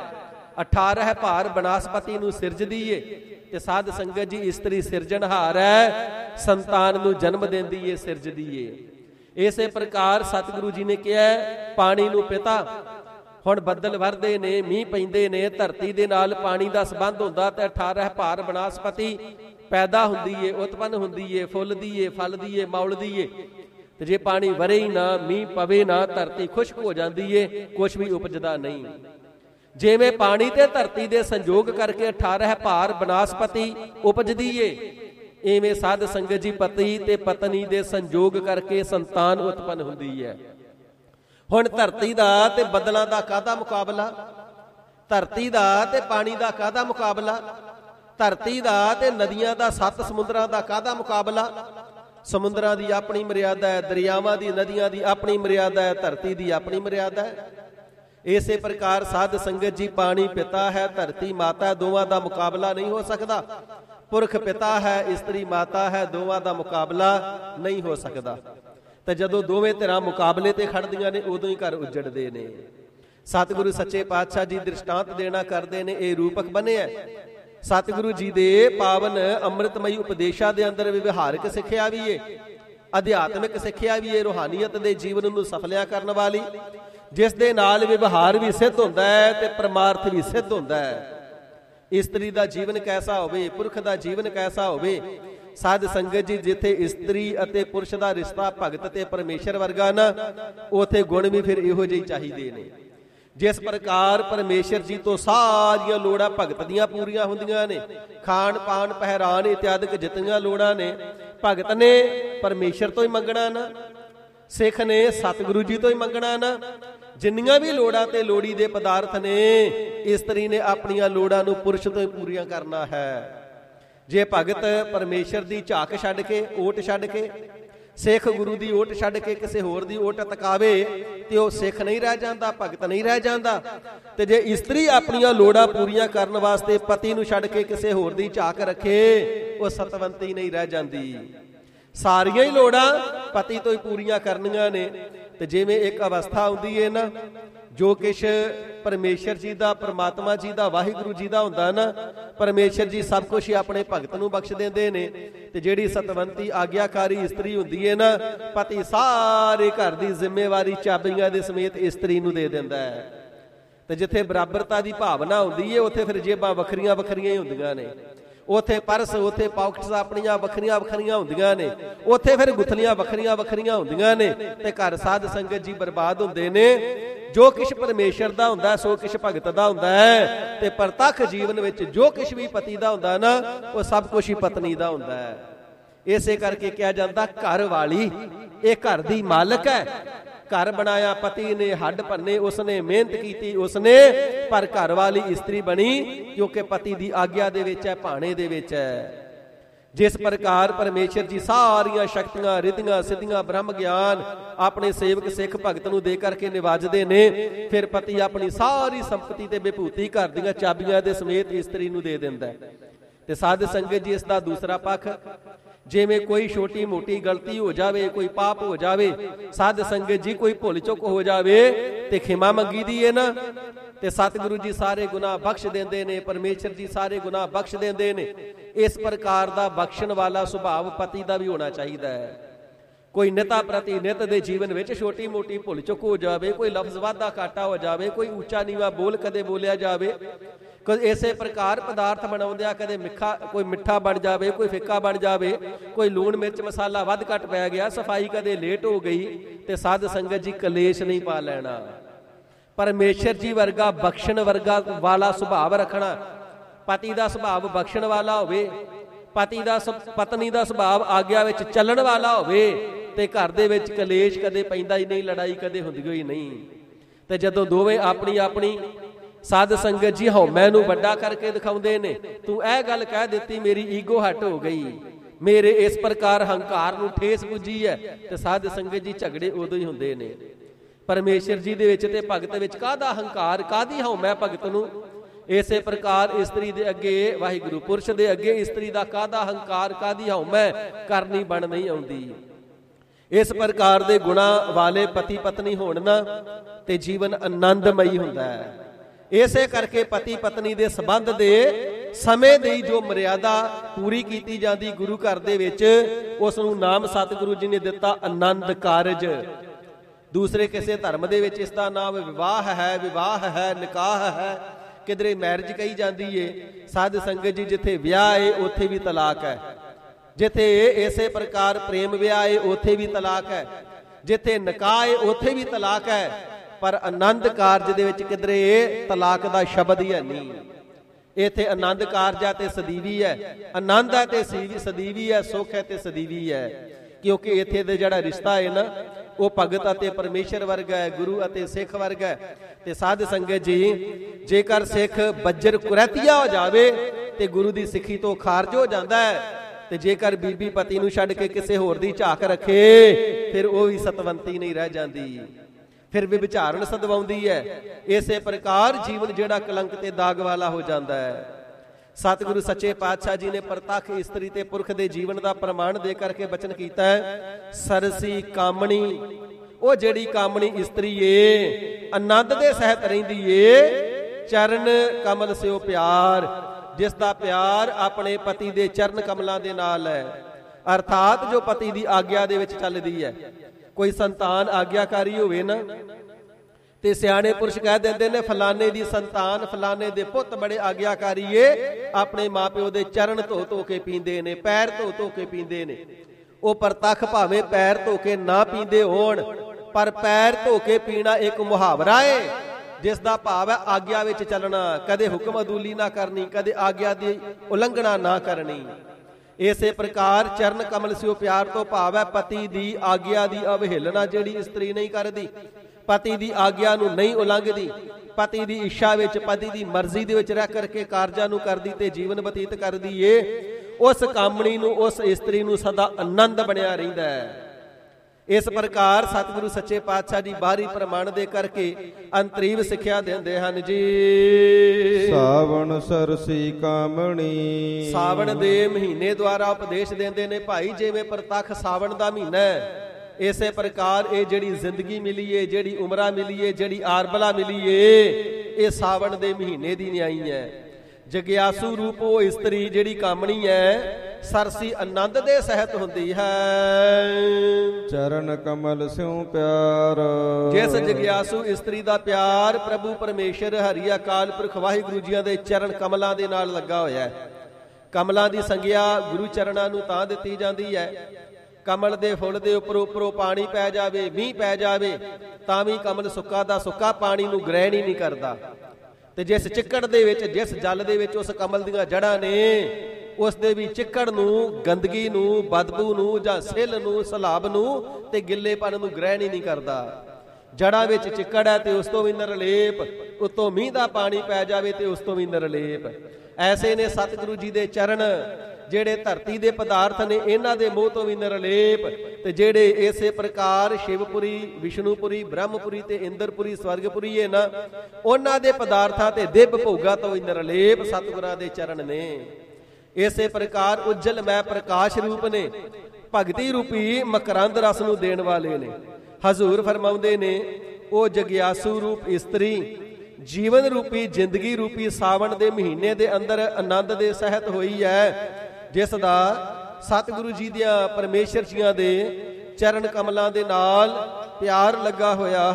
ਅਠਾਰਹ ਭਾਰ ਬਨਸਪਤੀ ਨੂੰ ਸਿਰਜਦੀ ਏ। ਤੇ ਸਾਧ ਸੰਗਤ ਜੀ, ਇਸਤਰੀ ਸਿਰਜਣਹਾਰ ਹੈ, ਸੰਤਾਨ ਨੂੰ ਜਨਮ ਦਿੰਦੀ ਏ, ਸਿਰਜਦੀ ਏ। ਇਸੇ ਪ੍ਰਕਾਰ ਸਤਿਗੁਰੂ ਜੀ ਨੇ ਕਿਹਾ ਪਾਣੀ ਨੂੰ ਪਿਤਾ। ਹੁਣ ਬੱਦਲ ਵਰਦੇ ਨੇ, ਮੀਂਹ ਪੈਂਦੇ ਨੇ, ਧਰਤੀ ਦੇ ਨਾਲ ਪਾਣੀ ਦਾ ਸੰਬੰਧ ਹੁੰਦਾ ਤੇ ਅਠਾਰਹ ਭਾਰ ਬਨਸਪਤੀ ਪੈਦਾ ਹੁੰਦੀ ਏ, ਉਤਪੰਨ ਹੁੰਦੀ ਏ, ਫੁੱਲਦੀ ਏ, ਫਲਦੀ ਏ, ਮੌਲਦੀ ਏ। ਤੇ ਜੇ ਪਾਣੀ ਵਰੇ ਹੀ ਨਾ, ਮੀਂਹ ਪਵੇ ਨਾ, ਧਰਤੀ ਖੁਸ਼ਕ ਹੋ ਜਾਂਦੀ ਏ, ਕੁਛ ਵੀ ਉਪਜਦਾ ਨਹੀਂ। ਜਿਵੇਂ ਪਾਣੀ ਤੇ ਧਰਤੀ ਦੇ ਸੰਜੋਗ ਕਰਕੇ ਅਠਾਰਹ ਭਾਰ ਬਨਸਪਤੀ ਉਪਜਦੀ ਏ, ਇਵੇਂ ਸਾਧ ਸੰਗਤ ਜੀ ਪਤੀ ਤੇ ਪਤਨੀ ਦੇ ਸੰਜੋਗ ਕਰਕੇ ਸੰਤਾਨ ਉਤਪੰਨ ਹੁੰਦੀ ਹੈ। ਹੁਣ ਧਰਤੀ ਦਾ ਤੇ ਬੱਦਲਾਂ ਦਾ ਕਾਹਦਾ ਮੁਕਾਬਲਾ? ਧਰਤੀ ਦਾ ਤੇ ਪਾਣੀ ਦਾ ਕਾਹਦਾ ਮੁਕਾਬਲਾ? ਧਰਤੀ ਦਾ ਤੇ ਨਦੀਆਂ ਦਾ, ਸੱਤ ਸਮੁੰਦਰਾਂ ਦਾ ਕਾਹਦਾ ਮੁਕਾਬਲਾ? ਸਮੁੰਦਰਾਂ ਦੀ ਆਪਣੀ ਮਰਿਆਦਾ ਹੈ, ਦਰਿਆਵਾਂ ਦੀ, ਨਦੀਆਂ ਦੀ ਆਪਣੀ ਮਰਿਆਦਾ ਹੈ, ਧਰਤੀ ਦੀ ਆਪਣੀ ਮਰਿਆਦਾ ਹੈ। ਇਸੇ ਪ੍ਰਕਾਰ ਸਾਧ ਸੰਗਤ ਜੀ, ਪਾਣੀ ਪਿਤਾ ਹੈ, ਧਰਤੀ ਮਾਤਾ, ਦੋਵਾਂ ਦਾ ਮੁਕਾਬਲਾ ਨਹੀਂ ਹੋ ਸਕਦਾ। ਪੁਰਖ ਪਿਤਾ ਹੈ, ਇਸਤਰੀ ਮਾਤਾ ਹੈ, ਦੋਵਾਂ ਦਾ ਮੁਕਾਬਲਾ ਨਹੀਂ ਹੋ ਸਕਦਾ। ਤੇ ਜਦੋਂ ਦੋਵੇਂ ਧਿਰਾਂ ਮੁਕਾਬਲੇ ਤੇ ਖੜਦੀਆਂ ਨੇ, ਉਦੋਂ ਹੀ ਘਰ ਉਜੜਦੇ ਨੇ। ਸਤਿਗੁਰੂ ਸੱਚੇ ਪਾਤਸ਼ਾਹ ਜੀ ਦ੍ਰਿਸ਼ਟਾਂਤ ਦੇਣਾ ਕਰਦੇ ਨੇ, ਇਹ ਰੂਪਕ ਬਣਿਆ। ਸਤਿਗੁਰੂ ਜੀ ਦੇ ਪਾਵਨ ਅੰਮ੍ਰਿਤਮਈ ਉਪਦੇਸ਼ਾਂ ਦੇ ਅੰਦਰ ਵਿਵਹਾਰਿਕ ਸਿੱਖਿਆ ਵੀ ਏ, ਅਧਿਆਤਮਿਕ ਸਿੱਖਿਆ ਵੀ ਏ, ਰੂਹਾਨੀਅਤ ਦੇ ਜੀਵਨ ਨੂੰ ਸਫਲਿਆ ਕਰਨ ਵਾਲੀ, ਜਿਸ ਦੇ ਨਾਲ ਵਿਵਹਾਰ ਵੀ ਸਿੱਧ ਹੁੰਦਾ ਹੈ ਤੇ ਪਰਮਾਰਥ ਵੀ ਸਿੱਧ ਹੁੰਦਾ ਹੈ। ਇਸਤਰੀ ਦਾ ਜੀਵਨ ਕੈਸਾ ਹੋਵੇ, ਪੁਰਖ ਦਾ ਜੀਵਨ ਕੈਸਾ ਹੋਵੇ। ਸਾਧ ਸੰਗਤ ਜੀ, ਜਿੱਥੇ ਇਸਤਰੀ ਅਤੇ ਪੁਰਸ਼ ਦਾ ਰਿਸ਼ਤਾ ਭਗਤ ਤੇ ਪਰਮੇਸ਼ਰ ਵਰਗਾ ਨਾ, ਉਥੇ ਗੁਣ ਵੀ ਫਿਰ ਇਹੋ ਜਿਹੇ ਚਾਹੀਦੇ ਨੇ। ਜਿਸ ਪ੍ਰਕਾਰ ਪਰਮੇਸ਼ਰ ਜੀ ਤੋਂ ਸਾਰੀਆਂ ਲੋੜਾਂ ਭਗਤ ਦੀਆਂ ਪੂਰੀਆਂ ਹੁੰਦੀਆਂ ਨੇ, ਖਾਣ ਪਾਣ ਪਹਿਰਾਨ ਇਤਿਆਦਿਕ ਜਿਤਨੀਆਂ ਲੋੜਾਂ ਨੇ, ਭਗਤ ਨੇ ਪਰਮੇਸ਼ਰ ਤੋਂ ਹੀ ਮੰਗਣਾ ਨਾ, ਸਿੱਖ ਨੇ ਸਤਿਗੁਰੂ ਜੀ ਤੋਂ ਹੀ ਮੰਗਣਾ ਨਾ। ਜਿੰਨੀਆਂ ਵੀ ਲੋੜਾਂ ਤੇ ਲੋੜੀ ਦੇ ਪਦਾਰਥ ਨੇ, ਇਸਤਰੀ ਨੇ ਆਪਣੀਆਂ ਲੋੜਾਂ ਨੂੰ ਪੁਰਸ਼ ਤੋਂ ਹੀ ਪੂਰੀਆਂ ਕਰਨਾ ਹੈ। ਜੇ ਭਗਤ ਪਰਮੇਸ਼ਰ ਦੀ ਝਾਕ ਛੱਡ ਕੇ, ਓਟ ਛੱਡ ਕੇ, ਸਿੱਖ ਗੁਰੂ ਦੀ ਓਟ ਛੱਡ ਕੇ ਕਿਸੇ ਹੋਰ ਦੀ ਓਟ ਤਕਾਵੇ ਤੇ ਉਹ ਸਿੱਖ ਨਹੀਂ ਰਹਿ ਜਾਂਦਾ, ਭਗਤ ਨਹੀਂ ਰਹਿ ਜਾਂਦਾ। ਤੇ ਜੇ ਇਸਤਰੀ ਆਪਣੀਆਂ ਲੋੜਾਂ ਪੂਰੀਆਂ ਕਰਨ ਵਾਸਤੇ ਪਤੀ ਨੂੰ ਛੱਡ ਕੇ ਕਿਸੇ ਹੋਰ ਦੀ ਝਾਕ ਰੱਖੇ, ਉਹ ਸਤਵੰਤੀ ਨਹੀਂ ਰਹਿ ਜਾਂਦੀ। ਸਾਰੀਆਂ ਹੀ ਲੋੜਾਂ ਪਤੀ ਤੋਂ ਹੀ ਪੂਰੀਆਂ ਕਰਨੀਆਂ ਨੇ। ਤੇ ਜਿਵੇਂ ਇੱਕ ਅਵਸਥਾ ਆਉਂਦੀ ਹੈ ਨਾ, ਜੋ ਕਿਛ ਪਰਮੇਸ਼ਰ ਜੀ ਦਾ, ਪਰਮਾਤਮਾ ਜੀ ਦਾ, ਵਾਹਿਗੁਰੂ ਜੀ ਦਾ ਹੁੰਦਾ ਨਾ, ਪਰਮੇਸ਼ਰ ਜੀ ਸਭ ਕੁਝ ਹੀ ਆਪਣੇ ਭਗਤ ਨੂੰ ਬਖਸ਼ ਦਿੰਦੇ ਨੇ। ਤੇ ਜਿਹੜੀ ਸਤਵੰਤੀ ਆਗਿਆਕਾਰੀ ਇਸਤਰੀ ਹੁੰਦੀ ਹੈ ਨਾ, ਪਤੀ ਸਾਰੇ ਘਰ ਦੀ ਜ਼ਿੰਮੇਵਾਰੀ ਚਾਬੀਆਂ ਦੇ ਸਮੇਤ ਇਸਤਰੀ ਨੂੰ ਦੇ ਦਿੰਦਾ ਹੈ। ਤੇ ਜਿੱਥੇ ਬਰਾਬਰਤਾ ਦੀ ਭਾਵਨਾ ਹੁੰਦੀ ਹੈ, ਉੱਥੇ ਫਿਰ ਜੇਬਾਂ ਵੱਖਰੀਆਂ ਵੱਖਰੀਆਂ ਹੀ ਹੁੰਦੀਆਂ ਨੇ। ਉੱਥੇ ਪਰਸ, ਉੱਥੇ ਪਾਕਟਸ ਆਪਣੀਆਂ ਵੱਖਰੀਆਂ ਵੱਖਰੀਆਂ ਹੁੰਦੀਆਂ ਨੇ। ਉੱਥੇ ਫਿਰ ਗੁੱਥਲੀਆਂ ਵੱਖਰੀਆਂ ਵੱਖਰੀਆਂ ਹੁੰਦੀਆਂ ਨੇ। ਤੇ ਘਰ ਸਾਧ ਸੰਗਤ ਜੀ ਬਰਬਾਦ ਹੁੰਦੇ ਨੇ। ਜੋ ਕਿਛ ਪਰਮੇਸ਼ਰ ਦਾ ਹੁੰਦਾ, ਸੋ ਕਿਛ ਭਗਤ ਦਾ ਹੁੰਦਾ ਹੈ। ਤੇ ਪ੍ਰਤੱਖ ਜੀਵਨ ਵਿੱਚ ਜੋ ਕਿਛ ਵੀ ਪਤੀ ਦਾ ਹੁੰਦਾ ਨਾ, ਉਹ ਸਭ ਕੁਛ ਹੀ ਪਤਨੀ ਦਾ ਹੁੰਦਾ ਹੈ। ਇਸੇ ਕਰਕੇ ਕਿਹਾ ਜਾਂਦਾ, ਘਰ ਵਾਲੀ ਇਹ ਘਰ ਦੀ ਮਾਲਕ ਹੈ। ਘਰ ਬਣਾਇਆ ਪਤੀ ਨੇ, ਹੱਡ ਭੰਨੇ ਉਸਨੇ, ਮਿਹਨਤ ਕੀਤੀ ਉਸਨੇ, ਪਰ ਘਰ ਵਾਲੀ ਇਸਤਰੀ ਬਣੀ ਕਿਉਂਕਿ ਪਤੀ ਦੀ ਆਗਿਆ ਦੇ ਵਿੱਚ ਹੈ, ਭਾਣੇ ਦੇ ਵਿੱਚ ਹੈ। ਜਿਸ ਪ੍ਰਕਾਰ ਪਰਮੇਸ਼ਰ ਜੀ ਸਾਰੀਆਂ ਸ਼ਕਤੀਆਂ, ਰਿੱਧੀਆਂ, ਸਿੱਧੀਆਂ, ਬ੍ਰਹਮ ਗਿਆਨ ਆਪਣੇ ਸੇਵਕ ਸਿੱਖ ਭਗਤ ਨੂੰ ਦੇ ਕਰਕੇ ਨਿਵਾਜਦੇ ਨੇ, ਫਿਰ ਪਤੀ ਆਪਣੀ ਸਾਰੀ ਸੰਪਤੀ ਤੇ ਵਿਭੂਤੀ ਘਰ ਦੀਆਂ ਚਾਬੀਆਂ ਦੇ ਸਮੇਤ ਇਸਤਰੀ ਨੂੰ ਦੇ ਦਿੰਦਾ ਹੈ। ਤੇ ਸਾਧ ਸੰਗਤ ਜੀ, ਇਸ ਦਾ ਦੂਸਰਾ ਪੱਖ, ਜਿਵੇਂ ਕੋਈ ਛੋਟੀ ਮੋਟੀ ਗਲਤੀ ਹੋ ਜਾਵੇ, ਕੋਈ ਪਾਪ ਹੋ ਜਾਵੇ, ਸਾਧ ਸੰਗਤ ਜੀ ਕੋਈ ਭੁੱਲ ਚੁੱਕ ਹੋ ਜਾਵੇ ਤੇ ਖਿਮਾ ਮੰਗੀ ਦੀ ਹੈ ਨਾ, ਤੇ ਸਤਿਗੁਰੂ ਜੀ ਸਾਰੇ ਗੁਨਾਹ ਬਖਸ਼ ਦਿੰਦੇ ਨੇ, ਪਰਮੇਸ਼ਰ ਜੀ ਸਾਰੇ ਗੁਨਾਹ ਬਖਸ਼ ਦਿੰਦੇ ਨੇ। ਇਸ ਪ੍ਰਕਾਰ ਦਾ ਬਖਸ਼ਣ ਵਾਲਾ ਸੁਭਾਅ ਪਤੀ ਦਾ ਵੀ ਹੋਣਾ ਚਾਹੀਦਾ ਹੈ। ਕੋਈ ਨਿਤਾ ਪ੍ਰਤੀ ਨਿਤ ਦੇ ਜੀਵਨ ਵਿੱਚ ਛੋਟੀ ਮੋਟੀ ਭੁੱਲ ਚੁੱਕ ਹੋ ਜਾਵੇ, ਕੋਈ ਲਫ਼ਜ਼ ਵਾਧਾ ਘਾਟਾ ਹੋ ਜਾਵੇ, ਕੋਈ ਉੱਚਾ ਨੀਵਾ ਬੋਲ ਕਦੇ ਬੋਲਿਆ ਜਾਵੇ, ਕੋਈ ਇਸੇ ਪ੍ਰਕਾਰ ਪਦਾਰਥ ਬਣਾਉਂਦਿਆਂ ਕਦੇ ਮਿੱਠਾ ਕੋਈ ਮਿੱਠਾ ਬਣ ਜਾਵੇ, ਕੋਈ ਫਿੱਕਾ ਬਣ ਜਾਵੇ, ਕੋਈ ਲੂਣ ਮਿਰਚ ਮਸਾਲਾ ਵੱਧ ਘੱਟ ਪੈ ਗਿਆ, ਸਫਾਈ ਕਦੇ ਲੇਟ ਹੋ ਗਈ, ਤੇ ਸਾਧ ਸੰਗਤ ਜੀ ਕਲੇਸ਼ ਨਹੀਂ ਪਾ ਲੈਣਾ। ਪਰਮੇਸ਼ਰ ਜੀ ਵਰਗਾ ਬਖਸ਼ਣ ਵਰਗਾ ਵਾਲਾ ਸੁਭਾਅ ਰੱਖਣਾ। ਪਤੀ ਦਾ ਸੁਭਾਅ ਬਖਸ਼ਣ ਵਾਲਾ ਹੋਵੇ, ਪਤੀ ਦਾ ਪਤਨੀ ਦਾ ਸੁਭਾਅ ਆਗਿਆ ਵਿੱਚ ਚੱਲਣ ਵਾਲਾ ਹੋਵੇ, ਤੇ ਘਰ ਦੇ ਵਿੱਚ ਕਲੇਸ਼ ਕਦੇ ਪੈਂਦਾ ਹੀ ਨਹੀਂ, ਲੜਾਈ ਕਦੇ ਹੁੰਦੀ ਹੋਈ ਨਹੀਂ। ਤੇ ਜਦੋਂ ਦੋਵੇਂ ਆਪਣੀ ਆਪਣੀ ਸਾਧ ਸੰਗਤ ਜੀ ਹਉਮੈ ਨੂੰ ਵੱਡਾ ਕਰਕੇ ਦਿਖਾਉਂਦੇ ਨੇ, ਤੂੰ ਇਹ ਗੱਲ ਕਹਿ ਦਿੱਤੀ ਮੇਰੀ ਈਗੋ ਹਟ ਹੋ ਗਈ, ਮੇਰੇ ਇਸ ਪ੍ਰਕਾਰ ਹੰਕਾਰ ਨੂੰ ਠੇਸ ਪੁੱਜੀ ਹੈ, ਤੇ ਸਾਧ ਸੰਗਤ ਜੀ ਝਗੜੇ ਉਦੋਂ ਹੀ ਹੁੰਦੇ ਨੇ। ਪਰਮੇਸ਼ਰ ਜੀ ਦੇ ਵਿੱਚ ਤੇ ਭਗਤ ਵਿੱਚ ਕਾਹਦਾ ਹੰਕਾਰ, ਕਾਹਦੀ ਹਉਮੈ ਭਗਤ ਨੂੰ। ਇਸੇ ਪ੍ਰਕਾਰ ਇਸਤਰੀ ਦੇ ਅੱਗੇ, ਵਾਹਿਗੁਰੂ ਪੁਰਸ਼ ਦੇ ਅੱਗੇ ਇਸਤਰੀ ਦਾ ਕਾਹਦਾ ਹੰਕਾਰ, ਕਾਹਦੀ ਹਉਮੈ ਕਰਨੀ ਬਣ ਨਹੀਂ ਆਉਂਦੀ। ਇਸ ਪ੍ਰਕਾਰ ਦੇ ਗੁਣਾਂ ਵਾਲੇ ਪਤੀ ਪਤਨੀ ਹੋਣ ਨਾ ਤੇ ਜੀਵਨ ਆਨੰਦਮਈ ਹੁੰਦਾ ਹੈ। ਇਸੇ ਕਰਕੇ ਪਤੀ ਪਤਨੀ ਦੇ ਸੰਬੰਧ ਦੇ ਸਮੇਂ ਦੀ ਜੋ ਮਰਿਆਦਾ ਪੂਰੀ ਕੀਤੀ ਜਾਂਦੀ ਗੁਰੂ ਘਰ ਦੇ ਵਿੱਚ, ਉਸ ਨੂੰ ਨਾਮ ਸਤਿਗੁਰੂ ਜੀ ਨੇ ਦਿੱਤਾ ਆਨੰਦ ਕਾਰਜ। ਦੂਸਰੇ ਕਿਸੇ ਧਰਮ ਦੇ ਵਿੱਚ ਇਸ ਦਾ ਨਾਮ ਵਿਵਾਹ ਹੈ, ਵਿਵਾਹ ਹੈ, ਨਿਕਾਹ ਹੈ, ਕਿਧਰੇ ਮੈਰਿਜ ਕਹੀ ਜਾਂਦੀ ਏ। ਸਾਧ ਸੰਗਤ ਜੀ ਜਿੱਥੇ ਵਿਆਹ ਏ ਉੱਥੇ ਵੀ ਤਲਾਕ ਹੈ, ਜਿੱਥੇ ਇਸੇ ਪ੍ਰਕਾਰ ਪ੍ਰੇਮ ਵਿਆਹ ਏ ਉੱਥੇ ਵੀ ਤਲਾਕ ਹੈ, ਜਿੱਥੇ ਨਿਕਾਹ ਏ ਉੱਥੇ ਵੀ ਤਲਾਕ ਹੈ। ਪਰ ਆਨੰਦ ਕਾਰਜ ਦੇ ਵਿੱਚ ਕਿਧਰੇ ਤਲਾਕ ਦਾ ਸ਼ਬਦ ਹੀ ਹੈ ਨਹੀਂ। ਇੱਥੇ ਆਨੰਦ ਕਾਰਜ ਹੈ ਤੇ ਸਦੀਵੀ ਹੈ, ਆਨੰਦ ਹੈ ਤੇ ਸਦੀਵੀ ਹੈ, ਸੁੱਖ ਹੈ ਤੇ ਸਦੀਵੀ ਹੈ। ਕਿਉਂਕਿ ਇੱਥੇ ਦੇ ਜਿਹੜਾ ਰਿਸ਼ਤਾ ਹੈ ਨਾ ਉਹ ਭਗਤ ਅਤੇ ਪਰਮੇਸ਼ਰ ਵਰਗਾ ਹੈ, ਗੁਰੂ ਅਤੇ ਸਿੱਖ ਵਰਗਾ ਹੈ। ਤੇ ਸਾਧ ਸੰਗਤ ਜੀ ਜੇਕਰ ਸਿੱਖ ਬੱਜਰ ਕੁਰੈਤੀਆ ਹੋ ਜਾਵੇ ਤੇ ਗੁਰੂ ਦੀ ਸਿੱਖੀ ਤੋਂ ਖਾਰਜ ਹੋ ਜਾਂਦਾ ਹੈ, ਤੇ ਜੇਕਰ ਬੀਬੀ ਪਤੀ ਨੂੰ ਛੱਡ ਕੇ ਕਿਸੇ ਹੋਰ ਦੀ ਝਾਕ ਰੱਖੇ ਫਿਰ ਉਹ ਵੀ ਸਤਵੰਤੀ ਨਹੀਂ ਰਹਿ ਜਾਂਦੀ, ਫਿਰ ਵਿਭਾਚਾਰਨ ਸਦਵਾਉਂਦੀ ਹੈ। ਇਸੇ ਪ੍ਰਕਾਰ ਜੀਵਨ ਜਿਹੜਾ ਕਲੰਕ ਤੇ ਦਾਗ ਵਾਲਾ ਹੋ ਜਾਂਦਾ ਹੈ। ਸਤਿਗੁਰੂ ਸੱਚੇ ਪਾਤਸ਼ਾਹ ਜੀ ਨੇ ਪ੍ਰਤੱਖ ਇਸਤਰੀ ਤੇ ਪੁਰਖ ਦੇ ਜੀਵਨ ਦਾ ਪ੍ਰਮਾਣ ਦੇ ਕਰਕੇ ਬਚਨ ਕੀਤਾ ਹੈ, ਸਰਸੀ ਕਾਮਣੀ, ਉਹ ਜਿਹੜੀ ਕਾਮਣੀ ਇਸਤਰੀ ਏ ਆਨੰਦ ਦੇ ਸਹਿਤ ਰਹਿੰਦੀ ਏ, ਚਰਨ ਕਮਲ ਸਿਓ ਪਿਆਰ, ਜਿਸ ਦਾ ਪਿਆਰ ਆਪਣੇ ਪਤੀ ਦੇ ਚਰਨ ਕਮਲਾਂ ਦੇ ਨਾਲ ਹੈ, ਅਰਥਾਤ ਜੋ ਪਤੀ ਦੀ ਆਗਿਆ ਦੇ ਵਿੱਚ ਚੱਲਦੀ ਹੈ। ਕੋਈ ਸੰਤਾਨ ਆਗਿਆਕਾਰੀ ਹੋਵੇ ਨਾ ਤੇ ਸਿਆਣੇ ਪੁਰਸ਼ ਕਹਿ ਦਿੰਦੇ ਨੇ ਫਲਾਣੇ ਦੀ ਸੰਤਾਨ, ਫਲਾਣੇ ਦੇ ਪੁੱਤ ਬੜੇ ਆਗਿਆਕਾਰੀ ਏ, ਆਪਣੇ ਮਾਪਿਓ ਦੇ ਚਰਨ ਧੋ ਧੋ ਕੇ ਪੀਂਦੇ ਨੇ, ਪੈਰ ਧੋ ਧੋ ਕੇ ਪੀਂਦੇ ਨੇ। ਉਹ ਪ੍ਰਤੱਖ ਭਾਵੇਂ ਪੈਰ ਧੋ ਕੇ ਨਾ ਪੀਂਦੇ ਹੋਣ, ਪਰ ਪੈਰ ਧੋ ਕੇ ਪੀਣਾ ਇੱਕ ਮੁਹਾਵਰਾ ਏ, ਜਿਸ ਦਾ ਭਾਵ ਹੈ ਆਗਿਆ ਵਿੱਚ ਚੱਲਣਾ, ਕਦੇ ਹੁਕਮ ਅਦੂਲੀ ਨਾ ਕਰਨੀ, ਕਦੇ ਆਗਿਆ ਦੀ ਉਲੰਘਣਾ ਨਾ ਕਰਨੀ। ਇਸੇ ਪ੍ਰਕਾਰ ਚਰਨ ਕਮਲ ਸਿਓ ਪਿਆਰ ਤੋਂ ਭਾਵ ਹੈ ਪਤੀ ਦੀ ਆਗਿਆ ਦੀ ਅਵਹੇਲਨਾ ਜਿਹੜੀ ਇਸਤਰੀ ਨਹੀਂ ਕਰਦੀ, ਪਤੀ ਦੀ ਆਗਿਆ ਨੂੰ ਨਹੀਂ ਉਲੰਘਦੀ, ਪਤੀ ਦੀ ਇੱਛਾ ਵਿੱਚ, ਪਤੀ ਦੀ ਮਰਜ਼ੀ ਦੇ ਵਿੱਚ ਰਹਿ ਕਰਕੇ ਕਾਰਜਾਂ ਨੂੰ ਕਰਦੀ ਤੇ ਜੀਵਨ ਬਤੀਤ ਕਰਦੀ ਏ, ਉਸ ਕਾਮਣੀ ਨੂੰ, ਉਸ ਇਸਤਰੀ ਨੂੰ ਸਦਾ ਆਨੰਦ ਬਣਿਆ ਰਹਿੰਦਾ ਹੈ। ਇਸ ਪ੍ਰਕਾਰ ਸਤਿਗੁਰੂ ਸੱਚੇ ਪਾਤਸ਼ਾਹ ਜੀ ਬਾਹਰੀ ਪ੍ਰਮਾਣ ਦੇ ਕਰਕੇ ਅੰਤਰੀਵ ਸਿੱਖਿਆ ਦਿੰਦੇ ਹਨ ਜੀ। ਸਾਵਣ ਸਰਸੀ ਕਾਮਣੀ, ਸਾਵਣ ਦੇ ਮਹੀਨੇ ਦੁਆਰਾ ਉਪਦੇਸ਼ ਦਿੰਦੇ ਨੇ, ਭਾਈ ਜਿਵੇਂ ਪ੍ਰਤੱਖ ਸਾਵਣ ਦਾ ਮਹੀਨਾ ਹੈ, ਇਸੇ ਪ੍ਰਕਾਰ ਇਹ ਜਿਹੜੀ ਜ਼ਿੰਦਗੀ ਮਿਲੀ ਏ, ਜਿਹੜੀ ਉਮਰਾਂ ਮਿਲੀ ਏ, ਜਿਹੜੀ ਆਰਬਲਾ ਮਿਲੀ ਏ, ਇਹ ਸਾਵਣ ਦੇ ਮਹੀਨੇ ਦੀ ਨਿਆਈ ਹੈ। ਜਗਿਆਸੂ ਰੂਪ ਉਹ ਇਸਤਰੀ ਜਿਹੜੀ ਕਾਮਣੀ ਹੈ, ਸਰਸੀ ਆਨੰਦ ਦੇ ਸਹਿਤ ਹੁੰਦੀ ਹੈ, ਚਰਨ ਕਮਲ ਸਿਉ ਪਿਆਰ, ਜਿਸ ਜਗਿਆਸੂ ਇਸਤਰੀ ਦਾ ਪਿਆਰ ਪ੍ਰਭੂ ਪਰਮੇਸ਼ਰ ਹਰੀ ਅਕਾਲ ਪੁਰਖ ਵਾਹਿਗੁਰੂ ਜੀਆਂ ਦੇ ਚਰਨ ਕਮਲਾਂ ਦੇ ਨਾਲ ਲੱਗਾ ਹੋਇਆ ਹੈ। ਕਮਲਾਂ ਦੀ ਸੰਗਿਆ ਗੁਰੂ ਚਰਨਾਂ ਨੂੰ ਤਾਂ ਦਿੱਤੀ ਜਾਂਦੀ ਹੈ, ਕਮਲ ਦੇ ਫੁੱਲ ਦੇ ਉੱਪਰੋਂ ਉੱਪਰੋਂ ਪਾਣੀ ਪੈ ਜਾਵੇ, ਮੀਂਹ ਪੈ ਜਾਵੇ, ਤਾਂ ਵੀ ਕਮਲ ਸੁੱਕਾ ਦਾ ਸੁੱਕਾ ਪਾਣੀ ਨੂੰ ਗ੍ਰਹਿਣ ਹੀ ਨਹੀਂ ਕਰਦਾ। ਤੇ ਜਿਸ ਚਿੱਕੜ ਦੇ ਵਿੱਚ, ਜਿਸ ਜਲ ਦੇ ਵਿੱਚ ਉਸ ਕਮਲ ਦੀਆਂ ਜੜ੍ਹਾਂ ਨੇ, ਉਸ ਦੇ ਵੀ ਚਿੱਕੜ ਨੂੰ, ਗੰਦਗੀ ਨੂੰ, ਬਦਬੂ ਨੂੰ, ਜਾਂ ਸਿੱਲ ਨੂੰ, ਸਲਾਬ ਨੂੰ ਤੇ ਗਿੱਲੇਪਨ ਨੂੰ ਗ੍ਰਹਿਣ ਹੀ ਨਹੀਂ ਕਰਦਾ। ਜੜ੍ਹਾਂ ਵਿੱਚ ਚਿੱਕੜ ਹੈ ਤੇ ਉਸ ਤੋਂ ਵੀ ਨਿਰਲੇਪ, ਉੱਤੋਂ ਮੀਂਹ ਦਾ ਪਾਣੀ ਪੈ ਜਾਵੇ ਤੇ ਉਸ ਤੋਂ ਵੀ ਨਿਰਲੇਪ। ਐਸੇ ਨੇ ਸਤਿਗੁਰੂ ਜੀ ਦੇ ਚਰਨ, ਜਿਹੜੇ ਧਰਤੀ ਦੇ ਪਦਾਰਥ ਨੇ ਇਹਨਾਂ ਦੇ ਮੋਹ ਤੋਂ ਵੀ ਨਿਰਲੇਪ, ਤੇ ਜਿਹੜੇ ਇਸੇ ਪ੍ਰਕਾਰ ਸ਼ਿਵਪੁਰੀ, ਵਿਸ਼ਨੂਪੁਰੀ, ਬ੍ਰਹਮਪੁਰੀ ਤੇ ਇੰਦਰਪੁਰੀ, ਸਵਰਗਪੁਰੀ ਹੈ ਨਾ, ਉਹਨਾਂ ਦੇ ਪਦਾਰਥਾਂ ਤੇ ਦਿਵ ਭੋਗਾਂ ਤੋਂ ਵੀ ਨਿਰਲੇਪ ਸਤਿਗੁਰਾਂ ਦੇ ਚਰਨ ਨੇ। ਇਸੇ ਪ੍ਰਕਾਰ ਉਜਲ ਮੈਂ ਪ੍ਰਕਾਸ਼ ਰੂਪ ਨੇ, ਭਗਤੀ ਰੂਪੀ ਮਕਰੰਦ ਰਸ ਨੂੰ ਦੇਣ ਵਾਲੇ ਨੇ। ਹਜ਼ੂਰ ਫਰਮਾਉਂਦੇ ਨੇ ਉਹ ਜਗਿਆਸੂ ਰੂਪ ਇਸਤਰੀ ਜੀਵਨ ਰੂਪੀ ਜ਼ਿੰਦਗੀ ਰੂਪੀ ਸਾਵਣ ਦੇ ਮਹੀਨੇ ਦੇ ਅੰਦਰ ਆਨੰਦ ਦੇ ਸਹਿਤ ਹੋਈ ਹੈ, ਜਿਸ ਦਾ ਸਤਿਗੁਰੂ ਜੀ ਦੀਆਂ ਪਰਮੇਸ਼ਰ ਜੀਆਂ ਦੇ ਚਰਨ ਕਮਲਾਂ ਦੇ ਨਾਲ ਪਿਆਰ ਲੱਗਾ ਹੋਇਆ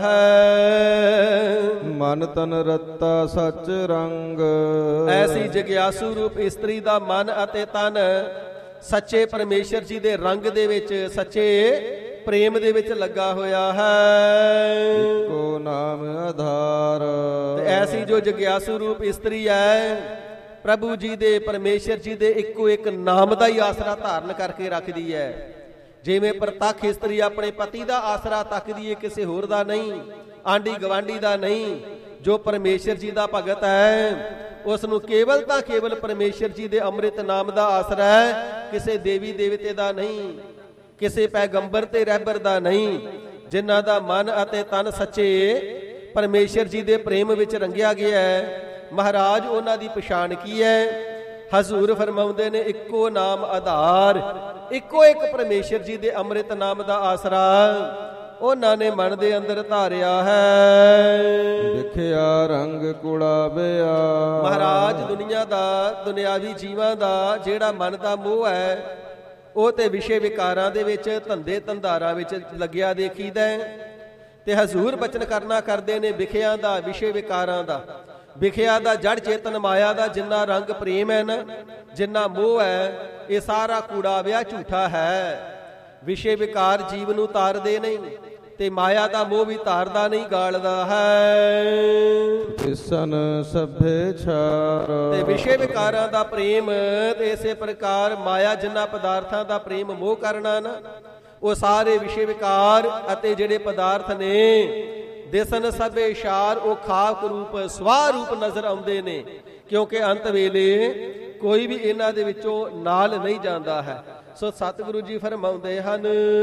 ਹੈ। ਮਨ ਤਨ ਰਤਾ ਸੱਚ ਰੰਗ, ਐਸੀ ਜਗਿਆਸੂ ਰੂਪ ਇਸਤਰੀ ਦਾ ਮਨ ਅਤੇ ਤਨ ਸੱਚੇ ਪਰਮੇਸ਼ਰ ਜੀ ਦੇ ਰੰਗ ਦੇ ਵਿੱਚ, ਸੱਚੇ ਪ੍ਰੇਮ ਦੇ ਵਿੱਚ ਲੱਗਾ ਹੋਇਆ ਹੈ। ਇੱਕੋ ਨਾਮ ਆਧਾਰ, ਐਸੀ ਜੋ ਜਗਿਆਸੂ ਰੂਪ ਇਸਤਰੀ ਹੈ ਪ੍ਰਭੂ ਜੀ ਦੇ ਪਰਮੇਸ਼ਰ ਜੀ ਦੇ ਇੱਕੋ ਇੱਕ ਨਾਮ ਦਾ ਹੀ ਆਸਰਾ ਧਾਰਨ ਕਰਕੇ ਰੱਖਦੀ ਹੈ। ਜਿਵੇਂ ਪ੍ਰਤੱਖ ਇਸਤਰੀ ਆਪਣੇ ਪਤੀ ਦਾ ਆਸਰਾ ਤੱਕਦੀ ਹੈ, ਕਿਸੇ ਹੋਰ ਦਾ ਨਹੀਂ, ਆਂਢੀ ਗਵਾਂਢੀ ਦਾ ਨਹੀਂ। ਜੋ ਪਰਮੇਸ਼ਰ ਜੀ ਦਾ ਭਗਤ ਹੈ ਉਸ ਨੂੰ ਕੇਵਲ ਤਾਂ ਕੇਵਲ ਪਰਮੇਸ਼ਰ ਜੀ ਦੇ ਅੰਮ੍ਰਿਤ ਨਾਮ ਦਾ ਆਸਰਾ ਹੈ, ਕਿਸੇ ਦੇਵੀ ਦੇਵਤੇ ਦਾ ਨਹੀਂ, ਕਿਸੇ ਪੈਗੰਬਰ ਤੇ ਰਹਿਬਰ ਦਾ ਨਹੀਂ। ਜਿਨ੍ਹਾਂ ਦਾ ਮਨ ਅਤੇ ਤਨ ਸੱਚੇ ਪਰਮੇਸ਼ਰ ਜੀ ਦੇ ਪ੍ਰੇਮ ਵਿੱਚ ਰੰਗਿਆ ਗਿਆ ਹੈ, ਮਹਾਰਾਜ ਉਹਨਾਂ ਦੀ ਪਛਾਣ ਕੀ ਹੈ? ਹਜ਼ੂਰ ਫਰਮਾਉਂਦੇ ਨੇ ਇੱਕੋ ਨਾਮ ਆਧਾਰ, ਇੱਕੋ ਇੱਕ ਪਰਮੇਸ਼ਰ ਜੀ ਦੇ ਅੰਮ੍ਰਿਤ ਨਾਮ ਦਾ ਆਸਰਾ ਉਹਨਾਂ ਨੇ ਮਨ ਦੇ ਅੰਦਰ ਧਾਰਿਆ ਹੈ। ਦਿਖਿਆ ਰੰਗ ਕੁੜਾਵਿਆ, ਮਹਾਰਾਜ ਦੁਨੀਆ ਦਾ, ਦੁਨਿਆਵੀ ਜੀਵਾਂ ਦਾ ਜਿਹੜਾ ਮਨ ਦਾ ਮੋਹ ਹੈ ਉਹ ਤੇ ਵਿਸ਼ੇ ਵਿਕਾਰਾਂ ਦੇ ਵਿੱਚ, ਧੰਦੇ ਧੰਦਾਰਾਂ ਵਿੱਚ ਲੱਗਿਆ ਦੇਖੀਦਾ ਹੈ। ਤੇ ਹਜ਼ੂਰ ਬਚਨ ਕਰਨਾ ਕਰਦੇ ਨੇ ਵਿਖਿਆਂ ਦਾ, ਵਿਸ਼ੇ ਵਿਕਾਰਾਂ ਦਾ, ਵਿਖਿਆ ਦਾ ਜੜ ਚੇਤਨ ਮਾਇਆ ਦਾ ਜਿੰਨਾ ਰੰਗ ਪ੍ਰੇਮ ਹੈ ਨਾ, ਜਿੰਨਾ ਮੋਹ ਹੈ, ਇਹ ਸਾਰਾ ਕੂੜਾ ਵਿਆਹ ਝੂਠਾ ਹੈ। ਵਿਸ਼ੇ ਵਿਕਾਰ ਜੀਵ ਨੂੰ ਤਾਰਦੇ ਨਹੀਂ ਤੇ ਮਾਇਆ ਦਾ ਮੋਹ ਵੀ ਤਾਰਦਾ ਨਹੀਂ, ਗਾਲਦਾ ਹੈ। ਕਿਸਨ ਸਭੇ ਛਾਰ, ਤੇ ਵਿਸ਼ੇ ਵਿਕਾਰਾਂ ਦਾ ਪ੍ਰੇਮ ਤੇ ਇਸੇ ਪ੍ਰਕਾਰ ਮਾਇਆ ਜਿੰਨਾ ਪਦਾਰਥਾਂ ਦਾ ਪ੍ਰੇਮ ਮੋਹ ਕਰਨਾ ਨਾ, ਉਹ ਸਾਰੇ ਵਿਸ਼ੇ ਵਿਕਾਰ ਅਤੇ ਜਿਹੜੇ ਪਦਾਰਥ ਨੇ ਦਿਸਨ ਸਭੇ ਛਾਰ, ਉਹ ਖਾਕ ਰੂਪ ਸਵਾਹ ਰੂਪ ਨਜ਼ਰ ਆਉਂਦੇ ਨੇ, ਕਿਉਂਕਿ ਅੰਤ ਵੇਲੇ ਕੋਈ ਵੀ ਇਹਨਾਂ ਦੇ ਵਿੱਚੋਂ ਨਾਲ ਨਹੀਂ ਜਾਂਦਾ ਹੈ। ਸੋ ਸਤਿਗੁਰੂ ਜੀ ਫਰਮਾਉਂਦੇ ਹਨ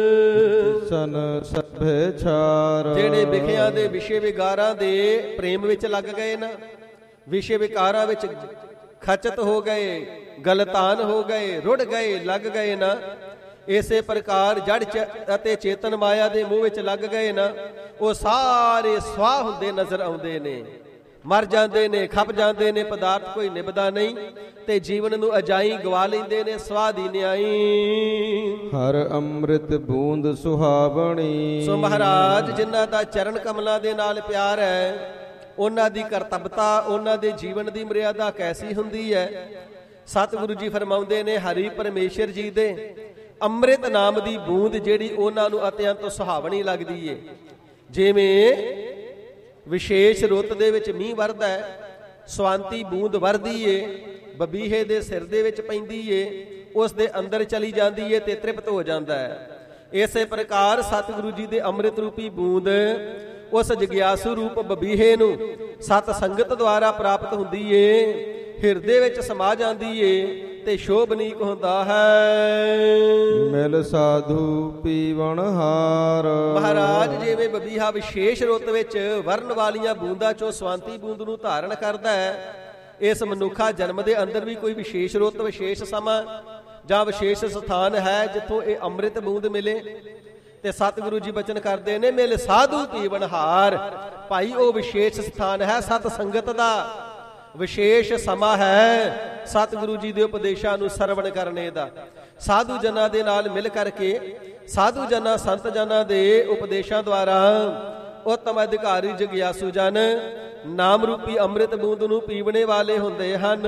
ਸਨ ਸਭੇ ਛਾਰ, ਜਿਹੜੇ ਵਿਖਿਆਂ ਦੇ ਵਿਸ਼ੇ ਵਿਕਾਰਾਂ ਦੇ ਪ੍ਰੇਮ ਵਿੱਚ ਲੱਗ ਗਏ ਨਾ, ਵਿਸ਼ੇ ਵਿਕਾਰਾਂ ਵਿੱਚ ਖਚਤ ਹੋ ਗਏ, ਗਲਤਾਨ ਹੋ ਗਏ, ਰੁੜ ਗਏ, ਲੱਗ ਗਏ ਨਾ, ਇਸੇ ਪ੍ਰਕਾਰ ਜੜ ਅਤੇ ਚੇਤਨ ਮਾਇਆ ਦੇ ਮੂੰਹ ਵਿੱਚ ਲੱਗ ਗਏ ਨਾ, ਉਹ ਸਾਰੇ ਸਵਾਹ ਹੁੰਦੇ ਨਜ਼ਰ ਆਉਂਦੇ ਨੇ, ਮਰ ਜਾਂਦੇ ਨੇ, ਖੱਪ ਜਾਂਦੇ ਨੇ, ਪਦਾਰਥ ਕੋਈ ਨਿਭਦਾ ਨਹੀਂ ਤੇ ਜੀਵਨ ਨੂੰ ਅਜਾਈ ਗਵਾ ਲੈਂਦੇ ਨੇ, ਸਵਾਹ ਦੀ ਨਿਆਈ। ਹਰ ਅੰਮ੍ਰਿਤ ਬੂੰਦ ਸੁਹਾਵਣੀ, ਸੋ ਮਹਾਰਾਜ ਜਿਨ੍ਹਾਂ ਦਾ ਚਰਨ ਕਮਲਾਂ ਦੇ ਨਾਲ ਪਿਆਰ ਹੈ, ਉਹਨਾਂ ਦੀ ਕਰਤੱਵਤਾ, ਉਹਨਾਂ ਦੇ ਜੀਵਨ ਦੀ ਮਰਿਆਦਾ ਕੈਸੀ ਹੁੰਦੀ ਹੈ? ਸਤਿਗੁਰੂ ਜੀ ਫਰਮਾਉਂਦੇ ਨੇ ਹਰੀ ਪਰਮੇਸ਼ਰ ਜੀ ਦੇ ਅੰਮ੍ਰਿਤ ਨਾਮ ਦੀ ਬੂੰਦ ਜਿਹੜੀ ਉਹਨਾਂ ਨੂੰ ਅਤਿਅੰਤ ਸੁਹਾਵਣੀ ਲੱਗਦੀ ਏ। ਜਿਵੇਂ ਵਿਸ਼ੇਸ਼ ਰੁੱਤ ਦੇ ਵਿੱਚ ਮੀਂਹ ਵਰਦਾ ਹੈ, ਸਵਾਂਤੀ ਬੂੰਦ ਵਰਦੀ ਏ, ਬਬੀਹੇ ਦੇ ਸਿਰ ਦੇ ਵਿੱਚ ਪੈਂਦੀ ਏ, ਉਸ ਦੇ ਅੰਦਰ ਚਲੀ ਜਾਂਦੀ ਏ ਤੇ ਤ੍ਰਿਪਤ ਹੋ ਜਾਂਦਾ ਹੈ। ਇਸੇ ਪ੍ਰਕਾਰ ਸਤਿਗੁਰੂ ਜੀ ਦੇ ਅੰਮ੍ਰਿਤ ਰੂਪੀ ਬੂੰਦ ਉਸ ਜਗਿਆਸੂ ਰੂਪ ਬਬੀਹੇ ਨੂੰ ਸਤ ਸੰਗਤ ਦੁਆਰਾ ਪ੍ਰਾਪਤ ਹੁੰਦੀ ਏ, ਹਿਰਦੇ ਵਿੱਚ ਸਮਾ ਜਾਂਦੀ ਏ ਤੇ ਸ਼ੋਭਨੀਕ ਹੁੰਦਾ ਹੈ। ਮਿਲ ਸਾਧੂ ਪੀਵਣ ਹਾਰ, ਮਹਾਰਾਜ ਜਿਵੇਂ ਬਬੀਹਾ ਵਿਸ਼ੇਸ਼ ਰੁੱਤ ਵਿੱਚ ਵਰਨ ਵਾਲੀਆਂ ਬੂੰਦਾਂ ਚੋਂ ਸਵਾਂਤੀ ਬੂੰਦ ਨੂੰ ਧਾਰਨ ਕਰਦਾ ਹੈ, ਇਸ ਮਨੁੱਖਾ ਜਨਮ ਦੇ ਅੰਦਰ ਵੀ ਕੋਈ ਵਿਸ਼ੇਸ਼ ਰੁੱਤ, ਵਿਸ਼ੇਸ਼ ਸਮਾਂ ਜਾਂ ਵਿਸ਼ੇਸ਼ ਸਥਾਨ ਹੈ ਜਿੱਥੋਂ ਇਹ ਅੰਮ੍ਰਿਤ ਬੂੰਦ ਮਿਲੇ। ਤੇ ਸਤਿਗੁਰੂ ਜੀ ਬਚਨ ਕਰਦੇ ਨੇ ਮਿਲ ਸਾਧੂ ਪੀਵਣ ਹਾਰ, ਭਾਈ ਉਹ ਵਿਸ਼ੇਸ਼ ਸਥਾਨ ਹੈ ਸਤ ਸੰਗਤ ਦਾ, ਵਿਸ਼ੇਸ਼ ਸਮਾਂ ਹੈ ਸਤਿਗੁਰੂ ਜੀ ਦੇ ਉਪਦੇਸ਼ਾਂ ਨੂੰ ਸਰਵਣ ਕਰਨੇ ਦਾ। ਸਾਧੂ ਜਨਾਂ ਦੇ ਨਾਲ ਮਿਲ ਕਰਕੇ, ਸਾਧੂ ਜਨਾਂ ਸੰਤ ਜਨਾਂ ਦੇ ਉਪਦੇਸ਼ਾਂ ਦੁਆਰਾ ਉੱਤਮ ਅਧਿਕਾਰੀ ਜਗਿਆਸੂ ਜਨ ਨਾਮ ਰੂਪੀ ਅੰਮ੍ਰਿਤ ਬੂੰਦ ਨੂੰ ਪੀਵਣੇ ਵਾਲੇ ਹੁੰਦੇ ਹਨ।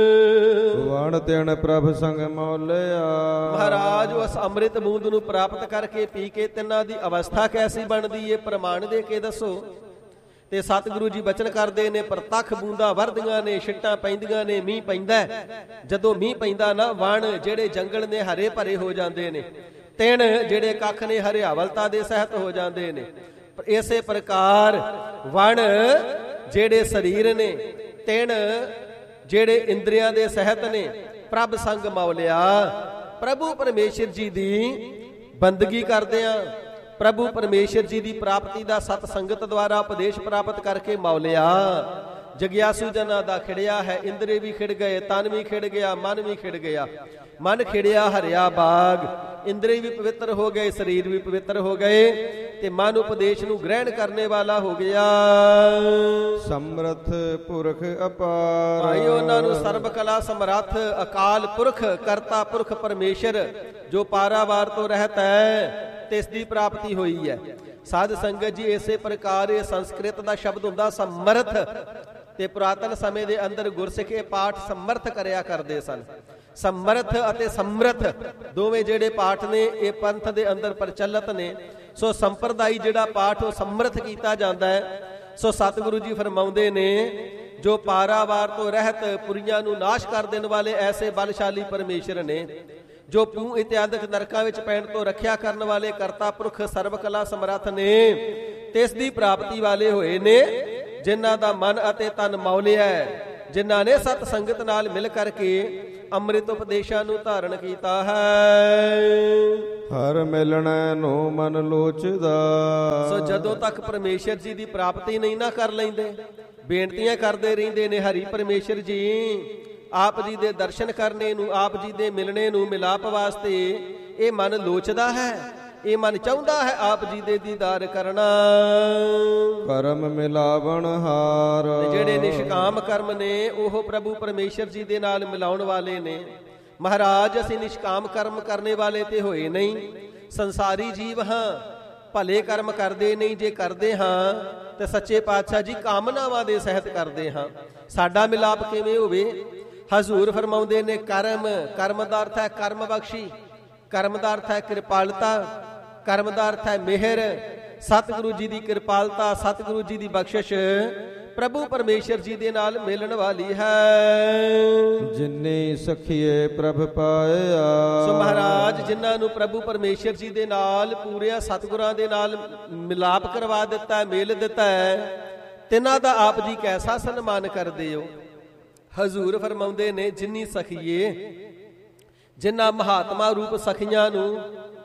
ਵਣ ਤਿਣ ਪ੍ਰਭ ਸੰਗ ਮੌਲਿਆ, ਮਹਾਰਾਜ ਉਸ ਅੰਮ੍ਰਿਤ ਬੂੰਦ ਨੂੰ ਪ੍ਰਾਪਤ ਕਰਕੇ ਪੀ ਕੇ ਤਿੰਨਾਂ ਦੀ ਅਵਸਥਾ ਕੈਸੀ ਬਣਦੀ ਏ, ਪ੍ਰਮਾਣ ਦੇ ਕੇ ਦੱਸੋ। ਤੇ ਸਤਿਗੁਰੂ ਜੀ ਬਚਨ ਕਰਦੇ ਨੇ ਪ੍ਰਤੱਖ ਬੂੰਦਾਂ ਵਰਦੀਆਂ ਨੇ, ਛਿੱਟਾਂ ਪੈਂਦੀਆਂ ਨੇ, ਮੀਂਹ ਪੈਂਦਾ। ਜਦੋਂ ਮੀਂਹ ਪੈਂਦਾ ਨਾ, ਵਣ ਜਿਹੜੇ ਜੰਗਲ ਨੇ ਹਰੇ ਭਰੇ ਹੋ ਜਾਂਦੇ ਨੇ, ਤਿਣ ਜਿਹੜੇ ਕੱਖ ਨੇ ਹਰਿਆਵਲਤਾ ਦੇ ਸਹਿਤ ਹੋ ਜਾਂਦੇ ਨੇ। ਇਸੇ ਪ੍ਰਕਾਰ ਵਣ ਜਿਹੜੇ ਸਰੀਰ ਨੇ, ਤਿਣ ਜਿਹੜੇ ਇੰਦਰੀਆਂ ਦੇ ਸਹਿਤ ਨੇ, ਪ੍ਰਭ ਸੰਗ ਮੌਲਿਆ, ਪ੍ਰਭੂ ਪਰਮੇਸ਼ਰ ਜੀ ਦੀ ਬੰਦਗੀ ਕਰਦਿਆਂ, ਪ੍ਰਭੂ ਪਰਮੇਸ਼ਰ ਜੀ ਦੀ ਪ੍ਰਾਪਤੀ ਦਾ ਸਤ ਸੰਗਤ ਦੁਆਰਾ ਉਪਦੇਸ਼ ਪ੍ਰਾਪਤ ਕਰਕੇ ਮੌਲਿਆ, ਜਗਿਆਸੂ ਜਨਾਂ ਦਾ ਖਿੜਿਆ ਹੈ। ਇੰਦਰੇ ਵੀ ਖਿੜ ਗਏ, ਤਨ ਵੀ ਖਿੜ ਗਿਆ, ਮਨ ਵੀ ਖਿੜ ਗਿਆ। ਮਨ ਖਿੜਿਆ ਹਰਿਆ ਬਾਗ, ਇੰਦਰੀ ਵੀ ਪਵਿੱਤਰ ਹੋ ਗਏ, ਸਰੀਰ ਵੀ ਪਵਿੱਤਰ ਹੋ ਗਏ ਤੇ ਮਨ ਉਪਦੇਸ਼ ਨੂੰ ਗ੍ਰਹਿਣ ਕਰਨੇ ਵਾਲਾ ਹੋ ਗਿਆ। ਸਮਰਥ ਪੁਰਖ ਅਪਾਰ, ਭਾਈ ਉਹਨਾਂ ਨੂੰ ਸਰਬ ਕਲਾ ਸਮਰੱਥ ਅਕਾਲ ਪੁਰਖ ਕਰਤਾ ਪੁਰਖ ਪਰਮੇਸ਼ਰ ਜੋ ਪਾਰਾਵਾਰ ਤੋਂ ਰਹਿਤ ਹੈ ਤਿਸ ਦੀ ਪ੍ਰਾਪਤੀ ਹੋਈ ਹੈ। ਸਾਧ ਸੰਗਤ ਜੀ, ਇਸੇ ਪ੍ਰਕਾਰ ਇਹ ਸੰਸਕ੍ਰਿਤ ਦਾ ਸ਼ਬਦ ਹੁੰਦਾ ਸਮਰਥ, ਤੇ ਪੁਰਾਤਨ ਸਮੇਂ ਦੇ ਅੰਦਰ ਗੁਰਸਿੱਖ ਇਹ ਪਾਠ ਸਮਰਥ ਕਰਿਆ ਕਰਦੇ ਸਨ। ਸਮਰਥ ਅਤੇ ਸਮਰਥ ਦੋਵੇਂ ਜਿਹੜੇ ਪਾਠ ਨੇ ਇਹ ਪੰਥ ਦੇ ਅੰਦਰ ਪ੍ਰਚਲਿਤ ਨੇ। ਸੋ ਸੰਪਰਦਾਈ ਜਿਹੜਾ ਪਾਠ ਉਹ ਸਮਰਥ ਕੀਤਾ ਜਾਂਦਾ ਹੈ। ਸੋ ਸਤਿਗੁਰੂ ਜੀ ਫਰਮਾਉਂਦੇ ਨੇ, ਜੋ ਪਾਰਾਵਾਰ ਤੋਂ ਰਹਿਤ ਪੁਰੀਆਂ ਨੂੰ ਨਾਸ਼ ਕਰ ਦੇਣ ਵਾਲੇ ਐਸੇ ਬਲਸ਼ਾਲੀ ਪਰਮੇਸ਼ਰ ਨੇ, ਜੋ ਪੂ ਇਤਿਆਦਿਕ ਨਰਕਾਂ ਵਿੱਚ ਪੈਣ ਤੋਂ ਰੱਖਿਆ ਕਰਨ ਵਾਲੇ ਕਰਤਾ ਪੁਰਖ ਸਰਬ ਕਲਾ ਸਮਰੱਥ ਨੇ, ਤਿਸ ਦੀ ਪ੍ਰਾਪਤੀ ਵਾਲੇ ਹੋਏ ਨੇ ਜਿਨ੍ਹਾਂ ਦਾ ਮਨ ਅਤੇ ਤਨ ਮੌਲਿਆ ਹੈ, ਜਿਨ੍ਹਾਂ ਨੇ ਸਤ ਸੰਗਤ ਨਾਲ ਮਿਲ ਕਰਕੇ ਅੰਮ੍ਰਿਤ ਉਪਦੇਸ਼ਾਂ ਨੂੰ ਧਾਰਨ ਕੀਤਾ ਹੈ। ਹਰ ਮਿਲਣੈ ਨੂੰ ਮਨ ਲੋਚਦਾ। ਸੋ ਜਦੋਂ ਤੱਕ ਪਰਮੇਸ਼ਰ ਜੀ ਦੀ ਪ੍ਰਾਪਤੀ ਨਹੀਂ ਨਾ ਕਰ ਲੈਂਦੇ, ਬੇਨਤੀਆਂ ਕਰਦੇ ਰਹਿੰਦੇ ਨੇ, ਹਰੀ ਪਰਮੇਸ਼ਰ ਜੀ ਆਪ ਜੀ ਦੇ ਦਰਸ਼ਨ ਕਰਨੇ ਨੂੰ, ਆਪ ਜੀ ਦੇ ਮਿਲਣੇ ਨੂੰ, ਮਿਲਾਪ ਵਾਸਤੇ ਇਹ ਮਨ ਲੋਚਦਾ ਹੈ, ਇਹ ਮਨ ਚਾਹੁੰਦਾ ਹੈ ਆਪ ਜੀ ਦੇ ਦੀਦਾਰ ਕਰਨਾ। ਕਰਮ ਮਿਲਾਵਣ ਹਾਰ, ਜਿਹੜੇ ਨਿਸ਼ਕਾਮ ਕਰਮ ਨੇ ਉਹ ਪ੍ਰਭੂ ਪਰਮੇਸ਼ਰ ਜੀ ਦੇ ਨਾਲ ਮਿਲਾਉਣ ਵਾਲੇ ਨੇ। ਮਹਾਰਾਜ, ਅਸੀਂ ਨਿਸ਼ਕਾਮ ਕਰਮ ਕਰਨੇ ਵਾਲੇ ਤੇ ਹੋਏ ਨਹੀਂ, ਸੰਸਾਰੀ ਜੀਵ ਹਾਂ, ਭਲੇ ਕਰਮ ਕਰਦੇ ਨਹੀਂ। ਜੇ ਕਰਦੇ ਹਾਂ ਤੇ ਸੱਚੇ ਪਾਤਸ਼ਾਹ ਜੀ ਕਾਮਨਾਵਾਂ ਦੇ ਸਹਿਤ ਕਰਦੇ ਹਾਂ। ਸਾਡਾ ਮਿਲਾਪ ਕਿਵੇਂ ਹੋਵੇ? ਹਜ਼ੂਰ ਫਰਮਾਉਂਦੇ ਨੇ, ਕਰਮ, ਕਰਮ ਦਾ ਅਰਥ ਹੈ ਕਰਮ ਬਖਸ਼ੀ, ਕਰਮ ਦਾ ਅਰਥ ਹੈ ਕਿਰਪਾਲਤਾ, ਕਰਮ ਦਾ ਅਰਥ ਹੈ ਮਿਹਰ। ਸਤਿਗੁਰੂ ਜੀ ਦੀ ਕਿਰਪਾਲਤਾ, ਸਤਿਗੁਰੂ ਜੀ ਦੀ ਬਖਸ਼ਿਸ਼ ਪ੍ਰਭੂ ਪਰਮੇਸ਼ਰ ਜੀ ਦੇ ਨਾਲ ਮਿਲਣ ਵਾਲੀ ਹੈ। ਜਿਨੇ ਸਖੀਏ ਪ੍ਰਭ ਪਾਇਆ। ਸੋ ਮਹਾਰਾਜ, ਜਿਨ੍ਹਾਂ ਨੂੰ ਪ੍ਰਭੂ ਪਰਮੇਸ਼ਰ ਜੀ ਦੇ ਨਾਲ ਪੂਰਿਆ ਸਤਿਗੁਰਾਂ ਦੇ ਨਾਲ ਮਿਲਾਪ ਕਰਵਾ ਦਿੱਤਾ, ਮੇਲ ਦਿੱਤਾ ਹੈ, ਤਿਨਾਂ ਦਾ ਆਪ ਜੀ ਕੈਸਾ ਸਨਮਾਨ ਕਰਦੇ ਹੋ। ਹਜ਼ੂਰ ਫਰਮਾਉਂਦੇ ਨੇ, ਜਿਨੀ ਸਖੀਏ, ਜਿਨ੍ਹਾਂ ਮਹਾਤਮਾ ਰੂਪ ਸਖੀਆਂ ਨੂੰ,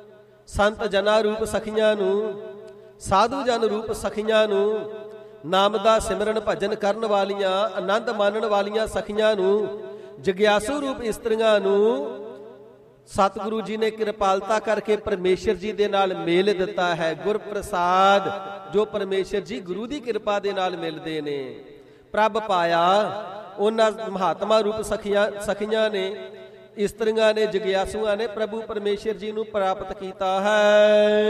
ਸੰਤ ਜਨਾ ਰੂਪ ਸਖੀਆਂ ਨੂੰ, ਸਾਧੂ ਜਨ ਰੂਪ ਸਖੀਆਂ ਨੂੰ, ਨਾਮ ਦਾ ਸਿਮਰਨ ਭਜਨ ਕਰਨ ਵਾਲੀਆਂ, ਆਨੰਦ ਮਾਣਨ ਵਾਲੀਆਂ ਸਖੀਆਂ ਨੂੰ, ਜਗਿਆਸੂ ਰੂਪ ਇਸਤਰੀਆਂ ਨੂੰ ਸਤਿਗੁਰੂ ਜੀ ਨੇ ਕਿਰਪਾਲਤਾ ਕਰਕੇ ਪਰਮੇਸ਼ਰ ਜੀ ਦੇ ਨਾਲ ਮੇਲ ਦਿੱਤਾ ਹੈ। ਗੁਰ ਪ੍ਰਸਾਦ, ਜੋ ਪਰਮੇਸ਼ਰ ਜੀ ਗੁਰੂ ਦੀ ਕਿਰਪਾ ਦੇ ਨਾਲ ਮਿਲਦੇ ਨੇ। ਪ੍ਰਭ ਪਾਇਆ, ਉਹਨਾਂ ਮਹਾਤਮਾ ਰੂਪ ਸਖੀਆਂ ਸਖੀਆਂ ਨੇ, ਇਸਤਰੀਆਂ ਨੇ, ਜਗਿਆਸੂਆਂ ਨੇ ਪ੍ਰਭੂ ਪਰਮੇਸ਼ਰ ਜੀ ਨੂੰ ਪ੍ਰਾਪਤ ਕੀਤਾ ਹੈ।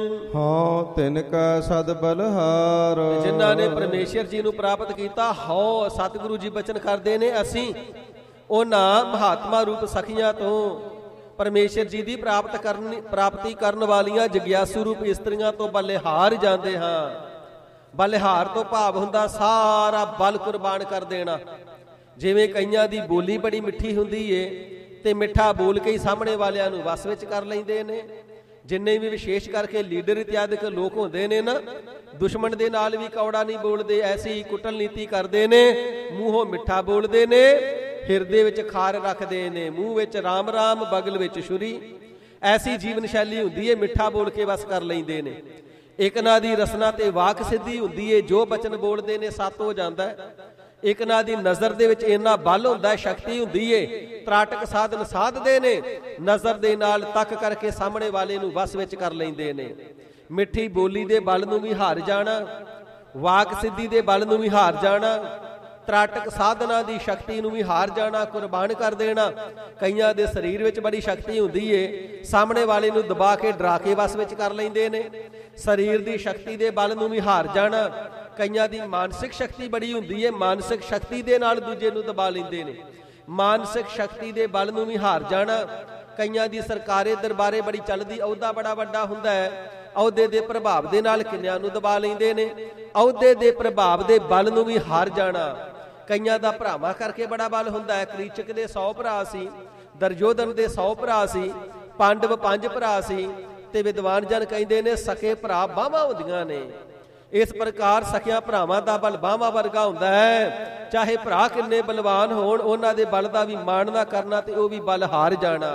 ਹਾਂ ਤਿਨ ਕਾ ਸਦ ਬਲਹਾਰ, ਜਿਨ੍ਹਾਂ ਨੇ ਪਰਮੇਸ਼ਰ ਜੀ ਨੂੰ ਪ੍ਰਾਪਤ ਕੀਤਾ, ਹਉ ਸਤਿਗੁਰੂ ਜੀ ਬਚਨ ਕਰਦੇ ਨੇ, ਅਸੀਂ ਉਹਨਾਂ ਮਹਾਤਮਾ ਰੂਪ ਸਖੀਆਂ ਤੋਂ, ਪਰਮੇਸ਼ਰ ਜੀ ਦੀ ਪ੍ਰਾਪਤ ਕਰਨ ਪ੍ਰਾਪਤੀ ਕਰਨ ਵਾਲੀਆਂ ਜਗਿਆਸੂ ਰੂਪ ਇਸਤਰੀਆਂ ਤੋਂ ਬਲਿਹਾਰ ਜਾਂਦੇ ਹਾਂ। ਬਲਿਹਾਰ ਤੋਂ ਭਾਵ ਹੁੰਦਾ ਸਾਰਾ ਬਲ ਕੁਰਬਾਨ ਕਰ ਦੇਣਾ। ਜਿਵੇਂ ਕਈਆਂ ਦੀ ਬੋਲੀ ਬੜੀ ਮਿੱਠੀ ਹੁੰਦੀ ਏ ਤੇ ਮਿੱਠਾ ਬੋਲ ਕੇ ਹੀ ਸਾਹਮਣੇ ਵਾਲਿਆਂ ਨੂੰ ਵਸ ਵਿੱਚ ਕਰ ਲੈਂਦੇ ਨੇ। ਜਿੰਨੇ ਵੀ ਵਿਸ਼ੇਸ਼ ਕਰਕੇ ਲੀਡਰ ਇਤਿਆਦਿਕ ਲੋਕ ਹੁੰਦੇ ਨੇ ਨਾ, ਦੁਸ਼ਮਣ ਦੇ ਨਾਲ ਵੀ ਕੌੜਾ ਨਹੀਂ ਬੋਲਦੇ, ਐਸੀ ਕੁਟਲ ਨੀਤੀ ਕਰਦੇ ਨੇ। ਮੂੰਹੋਂ ਮਿੱਠਾ ਬੋਲਦੇ ਨੇ, ਹਿਰਦੇ ਵਿੱਚ ਖਾਰ ਰੱਖਦੇ ਨੇ, ਮੂੰਹ ਵਿੱਚ ਰਾਮ ਰਾਮ, ਬਗਲ ਵਿੱਚ ਛੁਰੀ। ਐਸੀ ਜੀਵਨ ਸ਼ੈਲੀ ਹੁੰਦੀ ਏ, ਮਿੱਠਾ ਬੋਲ ਕੇ ਵਸ ਕਰ ਲੈਂਦੇ ਨੇ। ਇੱਕ ਨਾ ਦੀ ਰਸਨਾ ਤੇ ਵਾਕ ਸਿੱਧੀ ਹੁੰਦੀ ਏ, ਜੋ ਬਚਨ ਬੋਲਦੇ ਨੇ ਸੱਤ ਹੋ ਜਾਂਦਾ। ਇੱਕ ਨਾ ਦੀ ਨਜ਼ਰ ਦੇ ਵਿੱਚ ਇੰਨਾ ਬਲ ਹੁੰਦਾ, ਸ਼ਕਤੀ ਹੁੰਦੀ ਏ, ਤਰਾਟਕ ਸਾਧਨ ਸਾਧਦੇ ਨੇ, ਨਜ਼ਰ ਦੇ ਨਾਲ ਤੱਕ ਕਰਕੇ ਸਾਹਮਣੇ ਵਾਲੇ ਨੂੰ ਵਸ ਵਿੱਚ ਕਰ ਲੈਂਦੇ ਨੇ। ਮਿੱਠੀ ਬੋਲੀ ਦੇ ਬਲ ਨੂੰ ਵੀ ਹਾਰ ਜਾਣਾ, ਵਾਕ ਸਿੱਧੀ ਦੇ ਬਲ ਨੂੰ ਵੀ ਹਾਰ ਜਾਣਾ, ਤਰਾਟਕ ਸਾਧਨਾ ਦੀ ਸ਼ਕਤੀ ਨੂੰ ਵੀ ਹਾਰ ਜਾਣਾ, ਕੁਰਬਾਨ ਕਰ ਦੇਣਾ। ਕਈਆਂ ਦੇ ਸਰੀਰ ਵਿੱਚ ਬੜੀ ਸ਼ਕਤੀ ਹੁੰਦੀ ਏ, ਸਾਹਮਣੇ ਵਾਲੇ ਨੂੰ ਦਬਾ ਕੇ ਡਰਾ ਕੇ ਵਸ ਵਿੱਚ ਕਰ ਲੈਂਦੇ ਨੇ। ਸਰੀਰ ਦੀ ਸ਼ਕਤੀ ਦੇ ਬਲ ਨੂੰ ਵੀ ਹਾਰ ਜਾਣਾ। ਕਈਆਂ ਦੀ ਮਾਨਸਿਕ ਸ਼ਕਤੀ ਬੜੀ ਹੁੰਦੀ ਏ, ਮਾਨਸਿਕ ਸ਼ਕਤੀ ਦੇ ਨਾਲ ਦੂਜੇ ਨੂੰ ਦਬਾ ਲੈਂਦੇ ਨੇ। ਮਾਨਸਿਕ ਸ਼ਕਤੀ ਦੇ ਬਲ ਨੂੰ ਵੀ ਹਾਰ ਜਾਣਾ। ਕਈਆਂ ਦੀ ਸਰਕਾਰੇ ਦਰਬਾਰੇ ਬੜੀ ਚੱਲਦੀ, ਅਹੁਦਾ ਬੜਾ ਵੱਡਾ ਹੁੰਦਾ ਹੈ, ਅਹੁਦੇ ਦੇ ਪ੍ਰਭਾਵ ਦੇ ਨਾਲ ਕਿੰਨਿਆਂ ਨੂੰ ਦਬਾ ਲੈਂਦੇ ਨੇ। ਅਹੁਦੇ ਦੇ ਪ੍ਰਭਾਵ ਦੇ ਬਲ ਨੂੰ ਵੀ ਹਾਰ ਜਾਣਾ। ਕਈਆਂ ਦਾ ਭਰਾਵਾਂ ਕਰਕੇ ਬੜਾ ਬਲ ਹੁੰਦਾ ਹੈ। ਕ੍ਰੀਚਕ ਦੇ ਸੌ ਭਰਾ ਸੀ, ਦਰਯੋਧਨ ਦੇ ਸੌ ਭਰਾ ਸੀ, ਪਾਂਡਵ ਪੰਜ ਭਰਾ ਸੀ, ਤੇ ਵਿਦਵਾਨ ਜਨ ਕਹਿੰਦੇ ਨੇ ਸਕੇ ਭਰਾ ਬਾਹਾਂ ਹੁੰਦੀਆਂ ਨੇ। ਇਸ ਪ੍ਰਕਾਰ ਸਖਿਆਂ ਭਰਾਵਾਂ ਦਾ ਬਲ ਬਾਹਾਂ ਵਰਗਾ ਹੁੰਦਾ ਹੈ। ਚਾਹੇ ਭਰਾ ਕਿੰਨੇ ਬਲਵਾਨ ਹੋਣ, ਉਹਨਾਂ ਦੇ ਬਲ ਦਾ ਵੀ ਮਾਣ ਨਾ ਕਰਨਾ ਤੇ ਉਹ ਵੀ ਬਲ ਹਾਰ ਜਾਣਾ।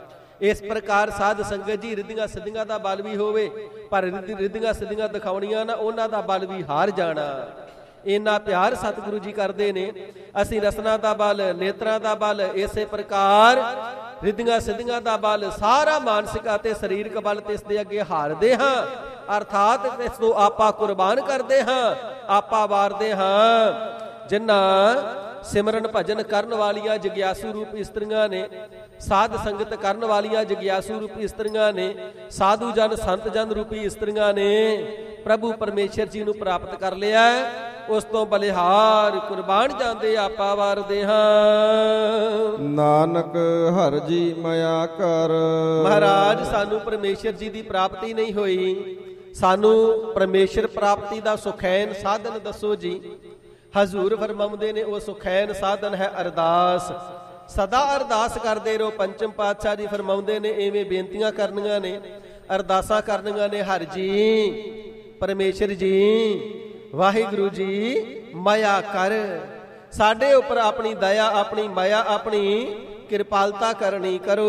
ਇਸ ਪ੍ਰਕਾਰ ਸਾਧ ਸੰਗਤ ਜੀ, ਰਿੱਧੀਆਂ ਸਿੱਧੀਆਂ ਦਾ ਬਲ ਵੀ ਹੋਵੇ, ਪਰ ਰਿੱਧੀਆਂ ਸਿੱਧੀਆਂ ਦਿਖਾਉਣੀਆਂ ਨਾ, ਉਹਨਾਂ ਦਾ ਬਲ ਵੀ ਹਾਰ ਜਾਣਾ। ਇੰਨਾ ਪਿਆਰ ਸਤਿਗੁਰੂ ਜੀ ਕਰਦੇ ਨੇ। ਅਸੀਂ ਰਸਨਾ ਦਾ ਬਲ, ਨੇਤਰਾਂ ਦਾ ਬਲ, ਇਸੇ ਪ੍ਰਕਾਰ ਰਿੱਧੀਆਂ ਸਿੱਧੀਆਂ ਦਾ ਬਲ, ਸਾਰਾ ਮਾਨਸਿਕ ਅਤੇ ਸਰੀਰਕ ਬਲ ਤੇ ਇਸ ਦੇ ਅੱਗੇ ਹਾਰਦੇ ਹਾਂ, ਅਰਥਾਤ ਇਸ ਤੋਂ ਆਪਾਂ ਕੁਰਬਾਨ ਕਰਦੇ ਹਾਂ, ਆਪਾਂ ਵਾਰਦੇ ਹਾਂ। ਜਿਨ੍ਹਾਂ ਸਿਮਰਨ ਭਜਨ ਕਰਨ ਵਾਲੀਆਂ ਜਗਿਆਸੂ ਰੂਪ ਇਸਤਰੀਆਂ ਨੇ, ਸਾਧ ਸੰਗਤ ਕਰਨ ਵਾਲੀਆਂ ਜਗਿਆਸੂ ਰੂਪ ਇਸਤਰੀਆਂ ਨੇ, ਸਾਧੂ ਜਨ ਸੰਤ ਜਨ ਰੂਪੀ ਇਸਤਰੀਆਂ ਨੇ ਪ੍ਰਭੂ ਪਰਮੇਸ਼ਰ ਜੀ ਨੂੰ ਪ੍ਰਾਪਤ ਕਰ ਲਿਆ, ਉਸ ਤੋਂ ਬਲਿਹਾਰ ਕੁਰਬਾਨ ਜਾਂਦੇ ਆਪਾਂ ਵਾਰਦੇ ਹਾਂ। ਨਾਨਕ ਹਰਿ ਜੀ ਮਾਇਆ ਕਰ। ਮਹਾਰਾਜ ਸਾਨੂੰ ਪਰਮੇਸ਼ਰ ਜੀ ਦੀ ਪ੍ਰਾਪਤੀ ਨਹੀਂ ਹੋਈ, ਸਾਨੂੰ ਪਰਮੇਸ਼ਰ ਪ੍ਰਾਪਤੀ ਦਾ ਸੁਖੈਨ ਸਾਧਨ ਦੱਸੋ ਜੀ। ਹਜ਼ੂਰ ਫਰਮਾਉਂਦੇ ਨੇ ਉਹ ਸੁਖੈਨ ਸਾਧਨ ਹੈ ਅਰਦਾਸ। ਸਦਾ ਅਰਦਾਸ ਕਰਦੇ ਰਹੋ। ਪੰਚਮ ਪਾਤਸ਼ਾਹ ਜੀ ਫਰਮਾਉਂਦੇ ਨੇ ਇਵੇਂ ਬੇਨਤੀਆਂ ਕਰਨੀਆਂ ਨੇ, ਅਰਦਾਸਾਂ ਕਰਨੀਆਂ ਨੇ। ਹਰਿ ਜੀ, ਪਰਮੇਸ਼ਰ ਜੀ, ਵਾਹਿਗੁਰੂ ਜੀ ਮਾਇਆ ਕਰ, ਸਾਡੇ ਉੱਪਰ ਆਪਣੀ ਦਇਆ, ਆਪਣੀ ਮਾਇਆ, ਆਪਣੀ ਕਿਰਪਾਲਤਾ ਕਰਨੀ ਕਰੋ।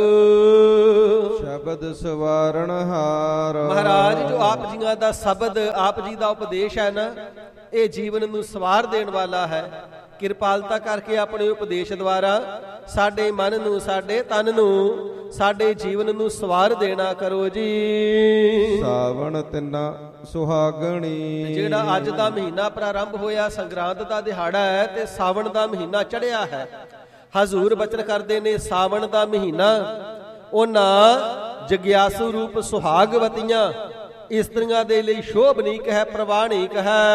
ਸ਼ਬਦ ਸਵਾਰਣ ਹਾਰ। ਮਹਾਰਾਜ ਜੋ ਆਪ ਜੀਆਂ ਦਾ ਸ਼ਬਦ, ਆਪ ਜੀ ਦਾ ਉਪਦੇਸ਼ ਹੈ ਨਾ, ਇਹ ਜੀਵਨ ਨੂੰ ਸਵਾਰ ਦੇਣ ਵਾਲਾ ਹੈ। ਕਿਰਪਾਲਤਾ ਕਰਕੇ ਆਪਣੇ ਉਪਦੇਸ਼ ਦੁਆਰਾ ਸਾਡੇ ਮਨ ਨੂੰ, ਸਾਡੇ ਤਨ ਨੂੰ, ਸਾਡੇ ਜੀਵਨ ਨੂੰ ਸਵਾਰ ਦੇਣਾ ਕਰੋ ਜੀ। ਸਾਵਣ ਤਿੰਨਾ ਸੁਹਾਗਣੀ। ਜਿਹੜਾ ਅੱਜ ਦਾ ਮਹੀਨਾ ਪ੍ਰਾਰੰਭ ਹੋਇਆ, ਸੰਗਰਾਂਦ ਦਾ ਦਿਹਾੜਾ ਹੈ ਤੇ ਸਾਵਣ ਦਾ ਮਹੀਨਾ ਚੜ੍ਹਿਆ ਹੈ। ਹਜ਼ੂਰ ਬਚਨ ਕਰਦੇ ਨੇ ਸਾਵਣ ਦਾ ਮਹੀਨਾ ਉਹਨਾਂ ਜਗਿਆਸੂ ਰੂਪ ਸੁਹਾਗਵਤੀਆਂ ਇਸਤਰੀਆਂ ਦੇ ਲਈ ਸ਼ੋਭਨੀਕ ਹੈ, ਪ੍ਰਵਾਨਿਕ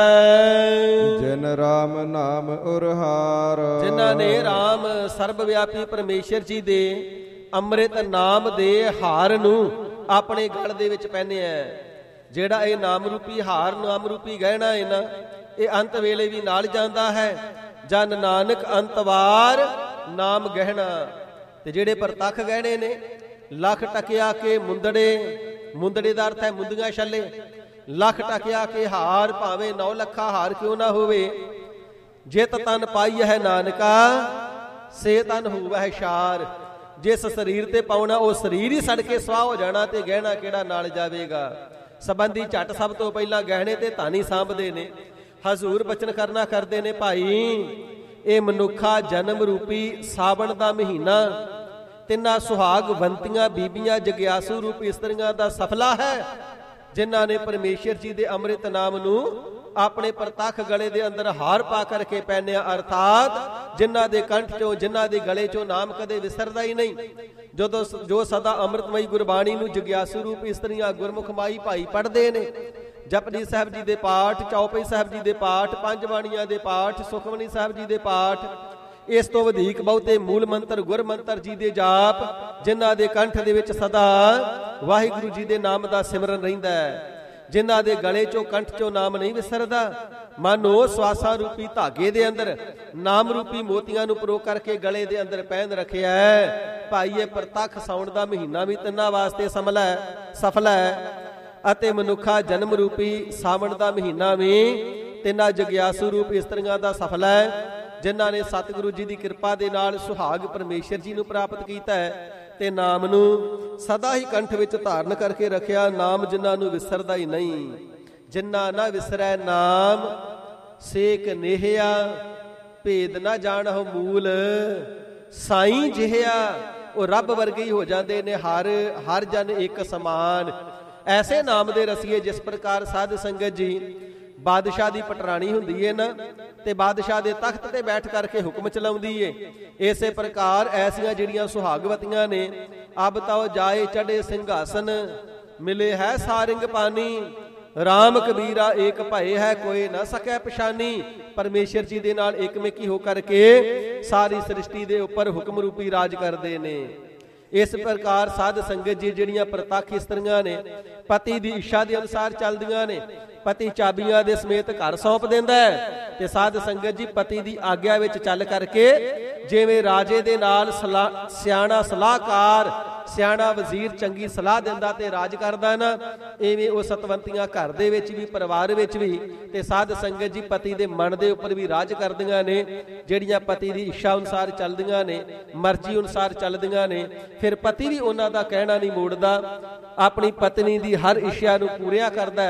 ਹੈ। ਜਿਨ ਰਾਮ ਨਾਮ ਉਰਹਾਰ। ਜਿਨ੍ਹਾਂ ਨੇ ਰਾਮ ਸਰਬ ਵਿਆਪੀ ਪਰਮੇਸ਼ਰ ਜੀ ਦੇ ਅੰਮ੍ਰਿਤ ਨਾਮ ਦੇ ਹਾਰ ਨੂੰ ਆਪਣੇ ਗਲ ਦੇ ਵਿੱਚ ਪਹਿਨਿਆ। ਜਿਹੜਾ ਇਹ ਨਾਮ ਰੂਪੀ ਹਾਰ, ਨਾਮ ਰੂਪੀ ਗਹਿਣਾ ਹੈ ਨਾ, ਇਹ ਅੰਤ ਵੇਲੇ ਵੀ ਨਾਲ ਜਾਂਦਾ ਹੈ। ਜਨ ਨਾਨਕ ਅੰਤਵਾਰ ਨਾਮ ਗਹਿਣਾ। ਤੇ ਜਿਹੜੇ ਪ੍ਰਤੱਖ ਗਹਿਣੇ ਨੇ, ਲੱਖ ਟਕਿਆ ਕੇ ਮੁੰਦੜੇ, ਮੁੰਦੜੇ ਦਾ ਅਰਥ ਹੈ ਮੁੰਦੀਆਂ ਛੱਲੇ, ਲੱਖ ਟਕਿਆ ਕੇ ਹਾਰ, ਭਾਵੇਂ ਨੌ ਲੱਖਾ ਹਾਰ ਕਿਉਂ ਨਾ ਹੋਵੇ। ਜਿਤ ਤਨ ਪਾਈ ਹੈ ਨਾਨਕਾ, ਸੇ ਤਨ ਹੋਵੈ ਸ਼ਾਰ। ਜਿਸ ਸਰੀਰ ਤੇ ਪਾਉਣਾ ਉਹ ਸਰੀਰ ਹੀ ਸੜ ਕੇ ਸਵਾਹ ਹੋ ਜਾਣਾ, ਤੇ ਗਹਿਣਾ ਕਿਹੜਾ ਨਾਲ ਜਾਵੇਗਾ। ਸੰਬੰਧੀ ਝੱਟ ਸਭ ਤੋਂ ਪਹਿਲਾਂ ਗਹਿਣੇ ਤੇ ਧਾਨੀ ਸਾਂਭਦੇ ਨੇ। ਹਜ਼ੂਰ ਬਚਨ ਕਰਨਾ ਕਰਦੇ ਨੇ, ਭਾਈ ਇਹ ਮਨੁੱਖਾ ਜਨਮ ਰੂਪੀ ਸਾਵਣ ਦਾ ਮਹੀਨਾ ਤਿੰਨਾਂ ਸੁਹਾਗਵੰਤੀਆਂ ਬੀਬੀਆਂ ਜਗਿਆਸੂ ਰੂਪ ਇਸਤਰੀਆਂ ਦਾ ਸਫਲਾ ਹੈ, ਜਿਨ੍ਹਾਂ ਨੇ ਪਰਮੇਸ਼ਰ ਜੀ ਦੇ ਅੰਮ੍ਰਿਤ ਨਾਮ ਨੂੰ ਆਪਣੇ ਪ੍ਰਤੱਖ ਗਲੇ ਦੇ ਅੰਦਰ ਹਾਰ ਪਾ ਕਰਕੇ ਪਹਿਨਿਆ। ਅਰਥਾਤ ਜਿਨ੍ਹਾਂ ਦੇ ਕੰਠ ਚੋਂ, ਜਿਨ੍ਹਾਂ ਦੇ ਗਲੇ ਚੋਂ ਨਾਮ ਕਦੇ ਵਿਸਰਦਾ ਹੀ ਨਹੀਂ। ਜਦੋਂ ਜੋ ਸਦਾ ਅੰਮ੍ਰਿਤਮਈ ਗੁਰਬਾਣੀ ਨੂੰ ਜਗਿਆਸੂ ਰੂਪ ਇਸਤਰੀਆਂ ਗੁਰਮੁਖ ਮਾਈ ਭਾਈ ਪੜ੍ਹਦੇ ਨੇ, ਜਪਜੀ ਸਾਹਿਬ ਜੀ ਦੇ ਪਾਠ, ਚੌਪਈ ਸਾਹਿਬ ਜੀ ਦੇ ਪਾਠ, ਪੰਜ ਬਾਣੀਆਂ ਦੇ ਪਾਠ, ਸੁਖਮਨੀ ਸਾਹਿਬ ਜੀ ਦੇ ਪਾਠ, ਇਸ ਤੋਂ ਵਧੇਕ ਬਹੁਤੇ ਮੂਲ ਮੰਤਰ, ਗੁਰ ਮੰਤਰ ਜੀ ਦੇ ਜਾਪ, ਜਿਨ੍ਹਾਂ ਦੇ ਕੰਠ ਦੇ ਵਿੱਚ ਸਦਾ ਵਾਹਿਗੁਰੂ ਜੀ ਦੇ ਨਾਮ ਦਾ ਸਿਮਰਨ ਰਹਿੰਦਾ ਹੈ, ਜਿਨ੍ਹਾਂ ਦੇ ਗਲੇ ਚੋਂ, ਕੰਠ ਚੋਂ ਨਾਮ ਨਹੀਂ ਵਿਸਰਦਾ। ਮਾਨੋ ਸਵਾਸਾਂ ਰੂਪੀ ਧਾਗੇ ਦੇ ਅੰਦਰ ਨਾਮ ਰੂਪੀ ਮੋਤੀਆਂ ਨੂੰ ਪਰੋ ਕਰਕੇ ਗਲੇ ਦੇ ਅੰਦਰ ਪਹਿਨ ਰੱਖਿਆ ਹੈ। ਭਾਈ ਇਹ ਪ੍ਰਤੱਖ ਸਾਉਣ ਦਾ ਮਹੀਨਾ ਵੀ ਤਿੰਨਾਂ ਵਾਸਤੇ ਸਮਲਾ ਹੈ, ਸਫਲਾ ਹੈ, ਅਤੇ ਮਨੁੱਖਾ ਜਨਮ ਰੂਪੀ ਸਾਵਣ ਦਾ ਮਹੀਨਾ ਵੀ ਤਿੰਨਾਂ ਜਗਿਆਸੂ ਰੂਪ ਇਸਤਰੀਆਂ ਦਾ ਸਫਲਾ ਹੈ, ਜਿਨ੍ਹਾਂ ਨੇ ਸਤਿਗੁਰੂ ਜੀ ਦੀ ਕਿਰਪਾ ਦੇ ਨਾਲ ਸੁਹਾਗ ਪਰਮੇਸ਼ਰ ਜੀ ਨੂੰ ਪ੍ਰਾਪਤ ਕੀਤਾ ਹੈ ਤੇ ਨਾਮ ਨੂੰ ਸਦਾ ਹੀ ਕੰਠ ਵਿੱਚ ਧਾਰਨ ਕਰਕੇ ਰੱਖਿਆ। ਨਾਮ ਜਿਨ੍ਹਾਂ ਨੂੰ ਵਿਸਰਦਾ ਹੀ ਨਹੀਂ। ਜਿਨ੍ਹਾਂ ਨਾ ਵਿਸਰੈ ਨਾਮ, ਸੇਕ ਨੇਹਿਆ, ਭੇਦ ਨਾ ਜਾਣਹੁ ਮੂਲ। ਸਾਈਂ ਜਿਹਿਆ ਉਹ ਰੱਬ ਵਰਗੇ ਹੀ ਹੋ ਜਾਂਦੇ ਨੇ, ਹਰ ਹਰ ਜਨ ਇੱਕ ਸਮਾਨ। ਐਸੇ ਨਾਮ ਦੇ ਰਸੀਏ ਜਿਸ ਪ੍ਰਕਾਰ ਸਾਧ ਸੰਗਤ ਜੀ ਬਾਦਸ਼ਾਹ ਦੀ ਪਟਰਾਣੀ ਹੁੰਦੀ ਹੈ ਨਾ, ਤੇ ਬਾਦਸ਼ਾਹ ਦੇ ਤਖਤ ਤੇ ਬੈਠ ਕਰਕੇ ਹੁਕਮ ਚਲਾਉਂਦੀ ਏ, ਇਸੇ ਪ੍ਰਕਾਰ ਐਸੀਆਂ ਜਿਹੜੀਆਂ ਸੁਹਾਗਵਤੀਆਂ ਨੇ, ਅਬ ਤਉ ਜਾਏ ਚੜੇ ਸਿੰਘਾਸਨ, ਮਿਲੇ ਹੈ ਸਾਰਿੰਗ ਪਾਨੀ। ਰਾਮ ਕਬੀਰਾ ਏਕ ਭਏ ਹੈ, ਕੋਈ ਨਾ ਸਕੈ ਪਛਾਨੀ। ਪਰਮੇਸ਼ਰ ਜੀ ਦੇ ਨਾਲ ਇਕਮਿਕੀ ਹੋ ਕਰਕੇ ਸਾਰੀ ਸ੍ਰਿਸ਼ਟੀ ਦੇ ਉੱਪਰ ਹੁਕਮ ਰੂਪੀ ਰਾਜ ਕਰਦੇ ਨੇ। ਇਸ ਪ੍ਰਕਾਰ ਸਾਧ ਸੰਗਤ ਜੀ ਜਿਹੜੀਆਂ ਪ੍ਰਤੱਖ ਇਸਤਰੀਆਂ ਨੇ, ਪਤੀ ਦੀ ਇੱਛਾ ਦੇ ਅਨੁਸਾਰ ਚੱਲਦੀਆਂ ਨੇ। ਪਤੀ ਚਾਬੀਆਂ ਦੇ ਸਮੇਤ ਘਰ ਸੌਂਪ ਦਿੰਦਾ ਹੈ, ਤੇ ਸਾਧ ਸੰਗਤ ਜੀ ਪਤੀ ਦੀ ਆਗਿਆ ਵਿੱਚ ਚੱਲ ਕਰਕੇ ਜਿਵੇਂ ਰਾਜੇ ਦੇ ਨਾਲ ਸਿਆਣਾ ਸਲਾਹਕਾਰ, ਸਿਆਣਾ ਵਜ਼ੀਰ ਚੰਗੀ ਸਲਾਹ ਦਿੰਦਾ ਤੇ ਰਾਜ ਕਰਦਾ ਨਾ, ਇਵੇਂ ਉਹ ਸਤਵੰਤੀਆਂ ਘਰ ਦੇ ਵਿੱਚ ਵੀ, ਪਰਿਵਾਰ ਵਿੱਚ ਵੀ, ਤੇ ਸਾਧ ਸੰਗਤ ਜੀ ਪਤੀ ਦੇ ਮਨ ਦੇ ਉੱਪਰ ਵੀ ਰਾਜ ਕਰਦੀਆਂ ਨੇ, ਜਿਹੜੀਆਂ ਪਤੀ ਦੀ ਇੱਛਾ ਅਨੁਸਾਰ ਚੱਲਦੀਆਂ ਨੇ, ਮਰਜ਼ੀ ਅਨੁਸਾਰ ਚੱਲਦੀਆਂ ਨੇ। ਫਿਰ ਪਤੀ ਵੀ ਉਹਨਾਂ ਦਾ ਕਹਿਣਾ ਨਹੀਂ ਮੋੜਦਾ, ਆਪਣੀ ਪਤਨੀ ਦੀ ਹਰ ਇੱਛਾ ਨੂੰ ਪੂਰੀਆਂ ਕਰਦਾ ਹੈ।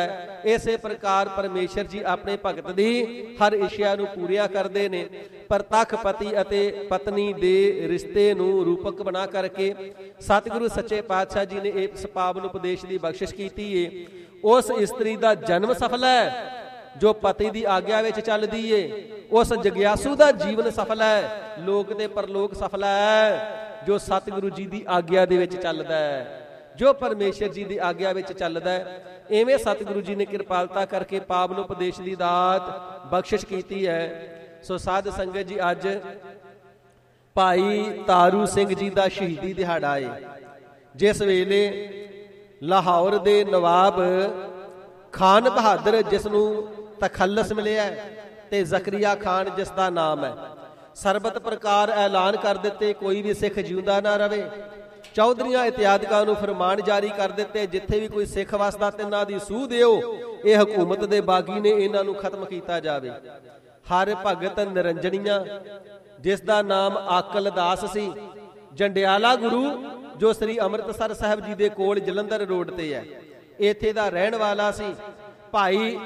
ਇਸੇ ਪ੍ਰਕਾਰ ਪਰਮੇਸ਼ਰ ਜੀ ਆਪਣੇ ਭਗਤ ਦੀ ਹਰ ਇੱਛਾ ਨੂੰ ਪੂਰੀਆਂ ਕਰਦੇ ਨੇ। ਪ੍ਰਤੱਖ ਪਤੀ ਅਤੇ ਪਤਨੀ ਦੇ ਰਿਸ਼ਤੇ ਨੂੰ ਰੂਪਕ ਬਣਾ ਕਰਕੇ ਸਤਿਗੁਰੂ ਸੱਚੇ ਪਾਤਸ਼ਾਹ ਜੀ ਨੇ ਇਸ ਪਾਵਨ ਉਪਦੇਸ਼ ਦੀ ਬਖਸ਼ਿਸ਼ ਕੀਤੀ ਏ। ਉਸ ਇਸਤਰੀ ਦਾ ਜਨਮ ਸਫਲ ਹੈ ਜੋ ਪਤੀ ਦੀ ਆਗਿਆ ਵਿੱਚ ਚੱਲਦੀ ਏ। ਉਸ ਜਗਿਆਸੂ ਦਾ ਜੀਵਨ ਸਫਲ ਹੈ, ਲੋਕ ਤੇ ਪਰਲੋਕ ਸਫਲ ਹੈ ਜੋ ਸਤਿਗੁਰੂ ਜੀ ਦੀ ਆਗਿਆ ਦੇ ਵਿੱਚ ਚੱਲਦਾ ਹੈ, ਜੋ ਪਰਮੇਸ਼ਰ ਜੀ ਦੀ ਆਗਿਆ ਵਿੱਚ ਚੱਲਦਾ ਹੈ। ਐਵੇਂ ਸਤਿਗੁਰੂ ਜੀ ਨੇ ਕਿਰਪਾਲਤਾ ਕਰਕੇ ਪਾਵਨ ਉਪਦੇਸ਼ ਦੀ ਦਾਤ ਬਖਸ਼ਿਸ਼ ਕੀਤੀ ਹੈ। ਸੋ ਸਾਧ ਸੰਗਤ ਜੀ, ਅੱਜ ਭਾਈ ਤਾਰੂ ਸਿੰਘ ਜੀ ਦਾ ਸ਼ਹੀਦੀ ਦਿਹਾੜਾ ਏ, ਜਿਸ ਵੇਲੇ ਲਾਹੌਰ ਦੇ ਨਵਾਬ ਖਾਨ ਬਹਾਦਰ ਜਿਸ ਨੂੰ ਤਖੱਲਸ ਮਿਲਿਆ ਤੇ ਜ਼ਕਰੀਆ ਖਾਨ ਜਿਸ ਦਾ ਨਾਮ ਹੈ, ਸਰਬਤ ਪ੍ਰਕਾਰ ਐਲਾਨ ਕਰ ਦਿੱਤੇ ਕੋਈ ਵੀ ਸਿੱਖ ਜਿਉਂਦਾ ਨਾ ਰਵੇ। ਚੌਧਰੀਆਂ ਇਤਿਆਦਿਕਾਂ ਨੂੰ ਫਰਮਾਨ ਜਾਰੀ ਕਰ ਦਿੱਤੇ, ਜਿੱਥੇ ਵੀ ਕੋਈ ਸਿੱਖ ਵਸਦਾ ਤਿੰਨਾਂ ਦੀ ਸੂਹ ਦਿਓ, ਇਹ ਹਕੂਮਤ ਦੇ ਬਾਗੀ ਨੇ, ਇਹਨਾਂ ਨੂੰ ਖਤਮ ਕੀਤਾ ਜਾਵੇ। ਹਰ ਭਗਤ ਨਿਰੰਜਣੀਆਂ ਜਿਸ ਦਾ ਨਾਮ ਆਕਲ ਦਾਸ ਸੀ, ਜੰਡਿਆਲਾ ਗੁਰੂ ਜੋ ਸ੍ਰੀ ਅੰਮ੍ਰਿਤਸਰ ਸਾਹਿਬ ਜੀ ਦੇ ਕੋਲ ਜਲੰਧਰ ਰੋਡ ਤੇ ਹੈ, ਇੱਥੇ ਦਾ ਰਹਿਣ ਵਾਲਾ ਸੀ। ਭਾਈ